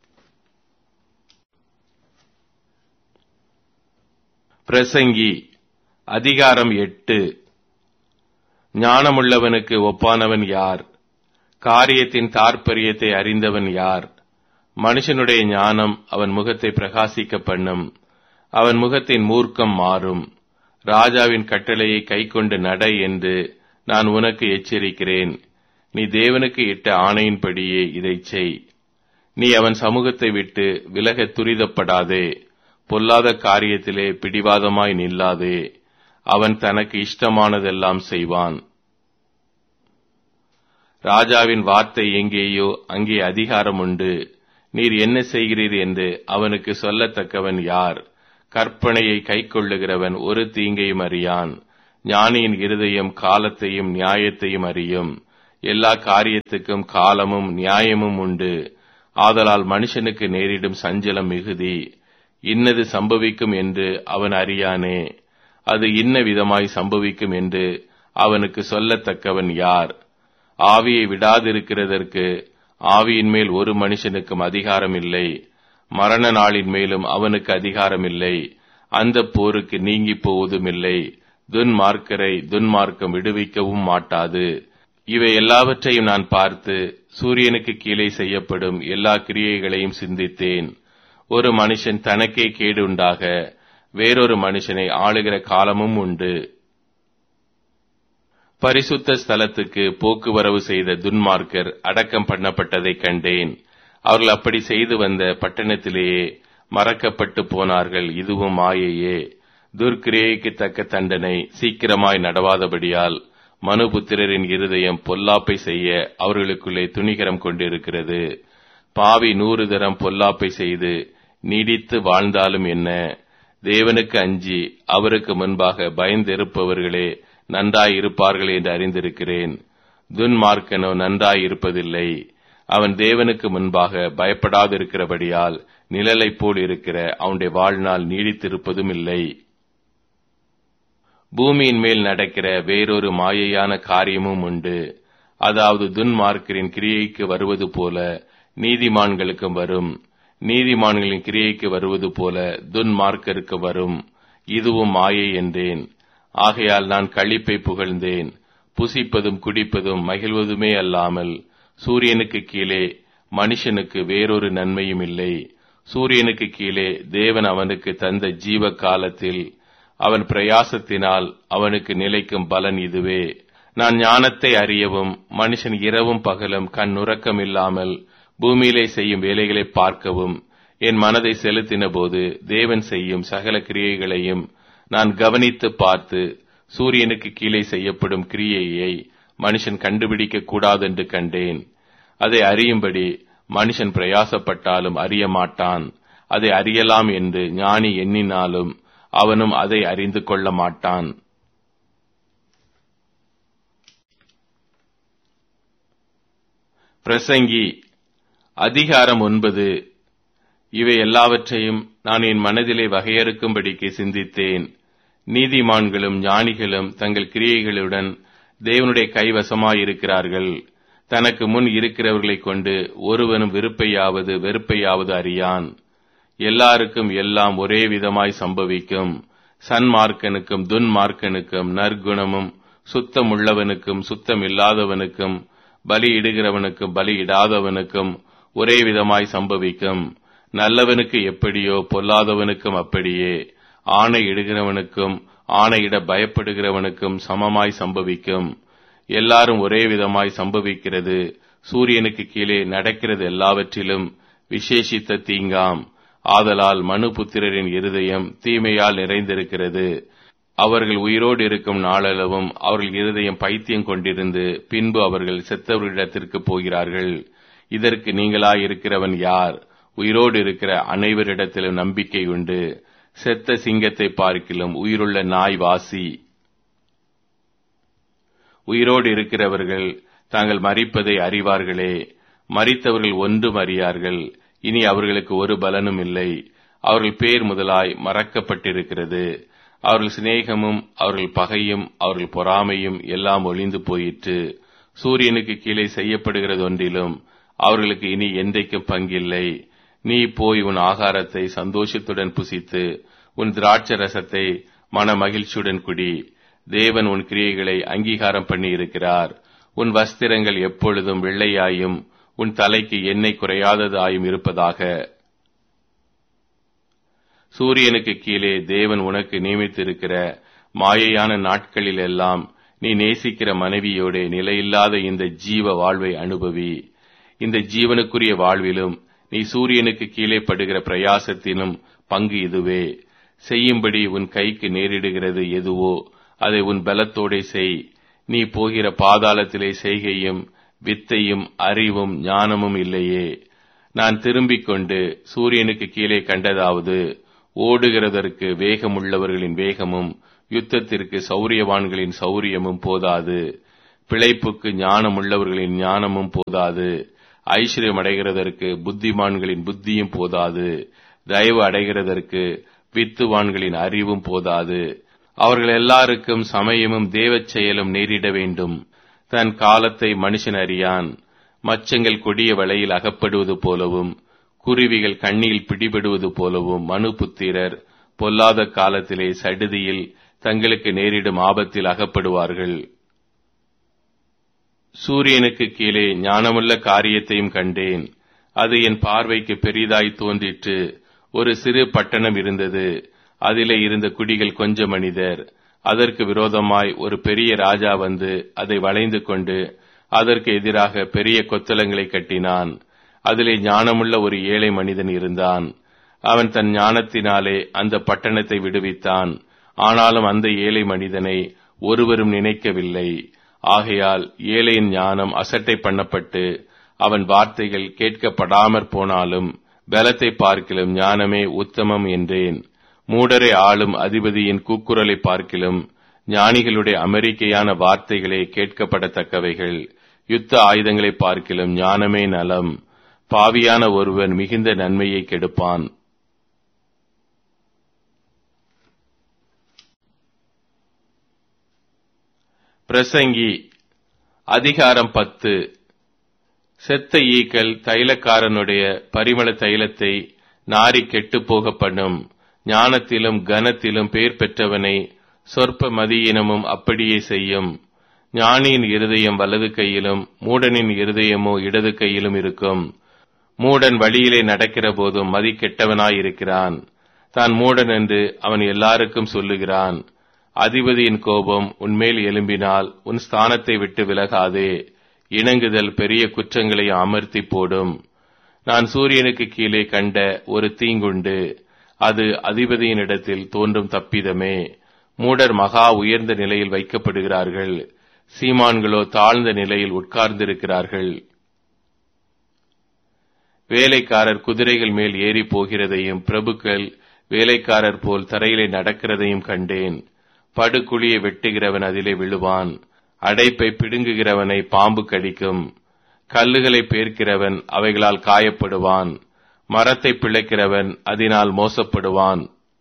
பிரசங்கி அதிகாரம் எட்டு. ஞானமுள்ளவனுக்கு ஒப்பானவன் யார்? காரியத்தின் தாற்பரியத்தை அறிந்தவன் யார்? மனுஷனுடைய ஞானம் அவன் முகத்தை பிரகாசிக்க பண்ணும். அவன் முகத்தின் மூர்க்கம் மாறும். ராஜாவின் கட்டளையை கைக்கொண்டு நட என்று நான் உனக்கு எச்சரிக்கிறேன். நீ தேவனுக்கு இட்ட ஆணையின்படியே இதைச் செய். நீ அவன் சமூகத்தை விட்டு விலக துரிதப்படாதே. பொல்லாத காரியத்திலே பிடிவாதமாய் நில்லாதே. அவன் தனக்கு இஷ்டமானதெல்லாம் செய்வான். ராஜாவின் வார்த்தை எங்கேயோ அங்கே அதிகாரம் உண்டு. நீர் என்ன செய்கிறீர் என்று அவனுக்கு சொல்லத்தக்கவன் யார்? கற்பனையை கைக்கொள்ளுகிறவன் ஒரு தீங்கையும் அறியான். ஞானியின் இருதயம் காலத்தையும் நியாயத்தையும் அறியும். எல்லா காரியத்துக்கும் காலமும் நியாயமும் உண்டு. ஆதலால் மனுஷனுக்கு நேரிடும் சஞ்சலம் மிகுதி. இன்னது சம்பவிக்கும் என்று அவன் அறியானே. அது இன்ன விதமாய் சம்பவிக்கும் என்று அவனுக்கு சொல்லத்தக்கவன் யார்? ஆவியை விடாதிருக்கிறதற்கு ஆவியின் மேல் ஒரு மனுஷனுக்கும் அதிகாரம் இல்லை. மரண நாளின் மேலும் அவனுக்கு அதிகாரம் இல்லை. அந்த போருக்கு நீங்கி போவதும் இல்லை. துன்மார்க்கரை துன்மார்க்கம் விடுவிக்கவும் மாட்டாது. இவை எல்லாவற்றையும் நான் பார்த்து சூரியனுக்கு கீழே செய்யப்படும் எல்லா கிரியைகளையும் சிந்தித்தேன். ஒரு மனுஷன் தனக்கே கேடு உண்டாக வேறொரு மனுஷனை ஆளுகிற காலமும் உண்டு. பரிசுத்த ஸ்தலத்துக்கு போக்குவரவு செய்த துன்மார்க்கர் அடக்கம் பண்ணப்பட்டதை கண்டேன். அவர்கள் அப்படி செய்து வந்த பட்டணத்திலேயே மறக்கப்பட்டு போனார்கள். இதுவும் மாயையே. துர்க்கிரியைக்கு தக்க தண்டனை சீக்கிரமாய் நடவாதபடியால் மனுபுத்திரரின் இருதயம் பொல்லாப்பை செய்ய அவர்களுக்குள்ளே துணிகரம் கொண்டிருக்கிறது. பாவி நூறு தரம் பொல்லாப்பை செய்து நீடித்து வாழ்ந்தாலும் என்ன? தேவனுக்கு அஞ்சி அவருக்கு முன்பாக பயந்திருப்பவர்களே நன்றாயிருப்பார்கள் என்று அறிந்திருக்கிறேன். துன்மார்க்கனோ நன்றாயிருப்பதில்லை. அவன் தேவனுக்கு முன்பாக பயப்படாதிருக்கிறபடியால் நிழலைப் போல் இருக்கிற அவனுடைய வாழ்நாள் நீடித்திருப்பதும் இல்லை. பூமியின் மேல் நடக்கிற வேறொரு மாயையான காரியமும் உண்டு. அதாவது துன்மார்க்கரின் கிரியைக்கு வருவது போல நீதிமான்களுக்கும் வரும். நீதிமான்களின் கிரியைக்கு வருவது போல துன்மார்க்கருக்கு வரும். இதுவும் மாயை என்றேன். ஆகையால் நான் களிப்பை புகழ்ந்தேன். புசிப்பதும் குடிப்பதும் மகிழ்வதுமே அல்லாமல் சூரியனுக்கு கீழே மனுஷனுக்கு வேறொரு நன்மையும் இல்லை. சூரியனுக்கு கீழே தேவன் அவனுக்கு தந்த ஜீவ காலத்தில் அவன் பிரயாசத்தினால் அவனுக்கு நிலைக்கும் பலன் இதுவே. நான் ஞானத்தை அறியவும் மனுஷன் இரவும் பகலும் கண் உறக்கம் இல்லாமல் பூமியிலே செய்யும் வேலைகளை பார்க்கவும் என் மனதை செலுத்தின போது தேவன் செய்யும் சகல கிரியைகளையும் நான் கவனித்து பார்த்து சூரியனுக்கு கீழே செய்யப்படும் கிரியையை மனுஷன் கண்டுபிடிக்க கூடாதென்று கண்டேன். அதை அறியும்படி மனுஷன் பிரயாசப்பட்டாலும் அறிய மாட்டான். அதை அறியலாம் என்று ஞானி எண்ணினாலும் அவனும் அதை அறிந்து கொள்ள மாட்டான். பிரசங்கி அதிகாரம் ஒன்பது. இவை எல்லாவற்றையும் நான் என் மனதிலே வகையறுக்கும்படிக்கு சிந்தித்தேன். நீதிமான்களும் ஞானிகளும் தங்கள் கிரியைகளுடன் தேவனுடைய கைவசமாயிருக்கிறார்கள். தனக்கு முன் இருக்கிறவர்களைக் கொண்டு ஒருவனும் விருப்பையாவது வெறுப்பையாவது அறியான். எல்லாருக்கும் எல்லாம் ஒரே விதமாய் சம்பவிக்கும். சன்மார்க்கனுக்கும் துன்மார்க்கனுக்கும் நற்குணமும் சுத்தமுள்ளவனுக்கும் சுத்தமில்லாதவனுக்கும் பலியிடுகிறவனுக்கும் பலியிடாதவனுக்கும் ஒரே விதமாய் சம்பவிக்கும். நல்லவனுக்கு எப்படியோ பொல்லாதவனுக்கும் அப்படியே. ஆணையிடுகிறவனுக்கும் ஆணையிட பயப்படுகிறவனுக்கும் சமமாய் சம்பவிக்கும். எல்லாரும் ஒரே விதமாய் சம்பவிக்கிறது. சூரியனுக்கு கீழே நடக்கிறது எல்லாவற்றிலும் விசேஷித்த தீங்காம். ஆதலால் மனுபுத்திரரின் இருதயம் தீமையால் நிறைந்திருக்கிறது. அவர்கள் உயிரோடு இருக்கும் நாளளவும் அவர்கள் இருதயம் பைத்தியம் கொண்டிருந்து பின்பு அவர்கள் செத்தவர்களிடத்திற்கு போகிறார்கள். இதற்கு நீங்களாயிருக்கிறவன் யார்? உயிரோடு இருக்கிற அனைவரிடத்திலும் நம்பிக்கை உண்டு. செத்த சிங்கத்தை பார்க்கிலும் உயிருள்ள நாய் வாசி. உயிரோடு இருக்கிறவர்கள் தாங்கள் மரிப்பதை அறிவார்களே. மரித்தவர்கள் ஒன்றும் அறியார்கள். இனி அவர்களுக்கு ஒரு பலனும் இல்லை. அவர்கள் பேர் முதலாய் மறக்கப்பட்டிருக்கிறது. அவர்கள் சிநேகமும் அவர்கள் பகையும் அவர்கள் பொறாமையும் எல்லாம் ஒளிந்து போயிற்று. சூரியனுக்கு கீழே செய்யப்படுகிறது ஒன்றிலும் அவர்களுக்கு இனி என்றைக்கும் பங்கில்லை. நீ போய் உன் ஆகாரத்தை சந்தோஷத்துடன் புசித்து உன் திராட்சை ரசத்தை மன மகிழ்ச்சியுடன் குடி. தேவன் உன் கிரியைகளை அங்கீகாரம் பண்ணி இருக்கிறார். உன் வஸ்திரங்கள் எப்பொழுதும் வெள்ளையாயும் உன் தலைக்கு எண்ணெய் குறையாததாயும் இருப்பதாக. சூரியனுக்கு கீழே தேவன் உனக்கு நியமித்திருக்கிற மாயையான நாட்களில் எல்லாம் நீ நேசிக்கிற மனைவியோட நிலையில்லாத இந்த ஜீவ வாழ்வை அனுபவி. இந்த ஜீவனுக்குரிய வாழ்விலும் நீ சூரியனுக்கு கீழே படுகிற பிரயாசத்திலும் பங்கு இதுவே. செய்யும்படி உன் கைக்கு நேரிடுகிறது எதுவோ அதை உன் பலத்தோடே செய். நீ போகிற பாதாளத்திலே செய்கையும் வித்தையும் அறிவும் ஞானமும் இல்லையே. நான் திரும்பிக் கொண்டு சூரியனுக்கு கீழே கண்டதாவது, ஓடுகிறதற்கு வேகமுள்ளவர்களின் வேகமும் யுத்தத்திற்கு சௌரியவான்களின் சௌரியமும் போதாது, பிழைப்புக்கு ஞானமுள்ளவர்களின் ஞானமும் போதாது, ஐஸ்வர்யம் அடைகிறதற்கு புத்திமான்களின் புத்தியும் போதாது, தயவு அடைகிறதற்கு வித்துவான்களின் அறிவும் போதாது. அவர்கள் எல்லாருக்கும் சமயமும் தேவச் செயலும் நேரிட வேண்டும். தன் காலத்தை மனுஷன் அறியான். மச்சங்கள் கொடிய வலையில் அகப்படுவது போலவும் குருவிகள் கண்ணியில் பிடிபடுவது போலவும் மனுபுத்திரர் பொல்லாத காலத்திலே சடுதியில் தங்களுக்கு நேரிடும் ஆபத்தில் அகப்படுவார்கள். சூரியனுக்கு கீழே ஞானமுள்ள காரியத்தையும் கண்டேன். அது என் பார்வைக்கு பெரிதாய் தோன்றிற்று. ஒரு சிறு பட்டணம் இருந்தது. அதிலே இருந்த குடிகள் கொஞ்ச மனிதர். அதற்கு விரோதமாய் ஒரு பெரிய ராஜா வந்து அதை வளைந்து கொண்டு அதற்கு எதிராக பெரிய கொத்தளங்களை கட்டினான். அதிலே ஞானமுள்ள ஒரு ஏழை மனிதன் இருந்தான். அவன் தன் ஞானத்தினாலே அந்த பட்டணத்தை விடுவித்தான். ஆனாலும் அந்த ஏழை மனிதனை ஒருவரும் நினைக்கவில்லை. ஆகையால் ஏழையின் ஞானம் அசட்டை பண்ணப்பட்டு அவன் வார்த்தைகள் கேட்கப்படாமற் போனாலும் பலத்தை பார்க்கிலும் ஞானமே உத்தமம் என்றேன். மூடரை ஆளும் அதிபதியின் கூக்குரலை பார்க்கிலும் ஞானிகளுடைய அமெரிக்கையான வார்த்தைகளே கேட்கப்படத்தக்கவைகள். யுத்த ஆயுதங்களை பார்க்கிலும் ஞானமே நலம். பாவியான ஒருவன் மிகுந்த நன்மையை கெடுப்பான். பிரசங்கி அதிகாரம் பத்து. செத்த ஈக்கள் தைலக்காரனுடைய பரிமள தைலத்தை நாரி கெட்டு போக பண்ணும். ஞானத்திலும் கனத்திலும் பேர் பெற்றவனை சொற்ப மதியினமும் அப்படியே செய்யும். ஞானியின் இருதயம் வலது கையிலும் மூடனின் இருதயமோ இடது கையிலும் இருக்கும். மூடன் வழியிலே நடக்கிற போதும் மதி கெட்டவனாயிருக்கிறான். தான் மூடன் என்று அவன் எல்லாருக்கும் சொல்லுகிறான். அதிபதியின் கோபம் உன்மேல் எழும்பினால் உன் ஸ்தானத்தை விட்டு விலகாதே. இணங்குதல் பெரிய குற்றங்களை அமர்த்தி போடும். நான் சூரியனுக்கு கீழே கண்ட ஒரு தீங்குண்டு. அது அதிபதியினிடத்தில் தோன்றும் தப்பிதமே. மூடர் மகா உயர்ந்த நிலையில் வைக்கப்படுகிறார்கள். சீமான்களோ தாழ்ந்த நிலையில் உட்கார்ந்திருக்கிறார்கள். வேலைக்காரர் குதிரைகள் மேல் ஏறி போகிறதையும் பிரபுக்கள் வேலைக்காரர் போல் தரையிலே நடக்கிறதையும் கண்டேன். படுகுழியை வெட்டுகிறவன் அதிலே விழுவான். அடைப்பை பிடுங்குகிறவனை பாம்பு கடிக்கும். கல்லுகளை பேர்க்கிறவன் அவைகளால் காயப்படுவான். மரத்தை பிழைக்கிறவன் அதனால் மோசப்படுவான்.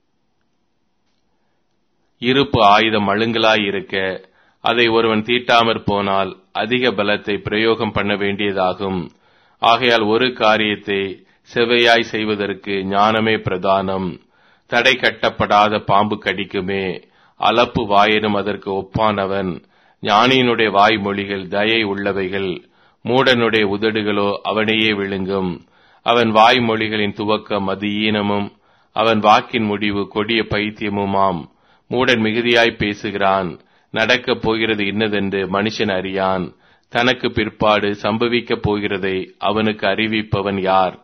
இருப்பு ஆயுதம் மழுங்கலாயிருக்க அதை ஒருவன் தீட்டாமற் போனால் அதிக பலத்தை பிரயோகம் பண்ண வேண்டியதாகும். ஆகையால் ஒரு காரியத்தை செவ்வையாய் செய்வதற்கு ஞானமே பிரதானம். தடை கட்டப்படாத பாம்பு கடிக்குமே. அலப்பு வாயினும் அதற்கு ஒப்பானவன். ஞானியினுடைய வாய்மொழிகள் தயை உள்ளவைகள். மூடனுடைய உதடுகளோ அவனையே விழுங்கும். அவன் வாய்மொழிகளின் துவக்கம் அது ஈனமும் அவன் வாக்கின் முடிவு கொடிய பைத்தியமுமாம். மூடன் மிகுதியாய் பேசுகிறான். நடக்கப் போகிறது இன்னதென்று மனுஷன் அறியான். தனக்கு பிற்பாடு சம்பவிக்கப் போகிறதை அவனுக்கு அறிவிப்பவன் யார்?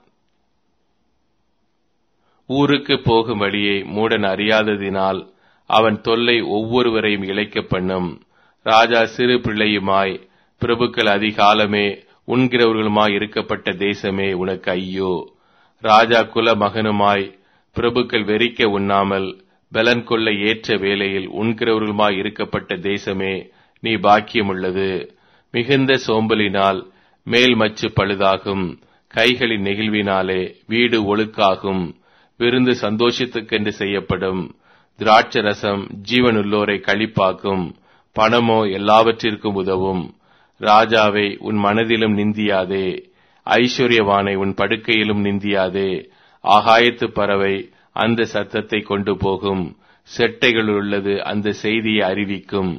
ஊருக்கு போகும் வழியை மூடன் அறியாததினால் அவன் தொல்லை ஒவ்வொருவரையும் இழைக்க பண்ணும். ராஜா சிறு பிள்ளையுமாய் பிரபுக்கள் அதிகாலமே உண்கிறவர்களுமாய் இருக்கப்பட்ட தேசமே உனக்கு ஐயோ. ராஜா குல மகனுமாய் பிரபுக்கள் வெறிக்க உண்ணாமல் பலன் கொள்ள ஏற்ற வேளையில் உண்கிறவர்களுமாய் இருக்கப்பட்ட தேசமே நீ பாக்கியமுள்ளது. மிகுந்த சோம்பலினால் மேல் மச்சு பழுதாகும். கைகளின் நெகிழ்வினாலே வீடு ஒழுக்காகும். விருந்து சந்தோஷத்துக்கென்று செய்யப்படும். திராட்சரசம் ஜீவனுள்ளோரை களிப்பாக்கும். பணமோ எல்லாவற்றிற்கும் உதவும். ராஜாவை உன் மனதிலும் நிந்தியாதே. ஐஸ்வர்யவானை உன் படுக்கையிலும் நிந்தியாதே. ஆகாயத்து பறவை அந்த சத்தத்தை கொண்டு போகும். செட்டைகள் உள்ளது அந்த செய்தியை அறிவிக்கும்.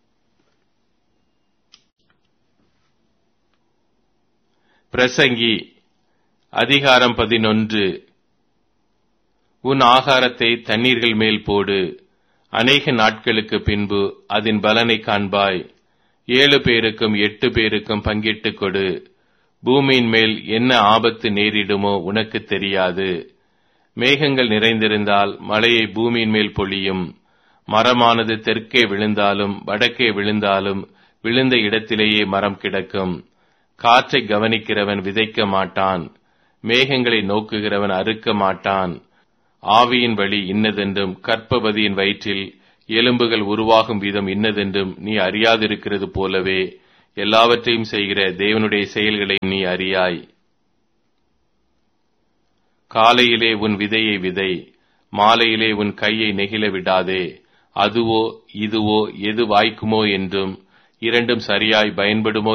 பிரசங்கி அதிகாரம் பதினொன்று. உன் ஆகாரத்தை தண்ணீர்கள் மேல் போடு. அநேக நாட்களுக்கு பின்பு அதன் பலனை காண்பாய். ஏழு பேருக்கும் எட்டு பேருக்கும் பங்கிட்டுக் கொடு. பூமியின் மேல் என்ன ஆபத்து நேரிடுமோ உனக்கு தெரியாது. மேகங்கள் நிறைந்திருந்தால் மழையை பூமியின் மேல் பொழியும். மரமானது தெற்கே விழுந்தாலும் வடக்கே விழுந்தாலும் விழுந்த இடத்திலேயே மரம் கிடக்கும். காற்றை கவனிக்கிறவன் விதைக்க மாட்டான். மேகங்களை நோக்குகிறவன் அறுக்க மாட்டான். ஆவியின் வழி இன்னதென்றும் கர்ப்பவதியின் வயிற்றில் எலும்புகள் உருவாகும் விதம் இன்னதென்றும் நீ அறியாதிருக்கிறது போலவே எல்லாவற்றையும் செய்கிற தேவனுடைய செயல்களை நீ அறியாய். காலையிலே உன் விதையை விதை, மாலையிலே உன் கையை நெகிழ விடாதே. அதுவோ இதுவோ எது வாய்க்குமோ என்றும் இரண்டும் சரியாய் பயன்படுமோ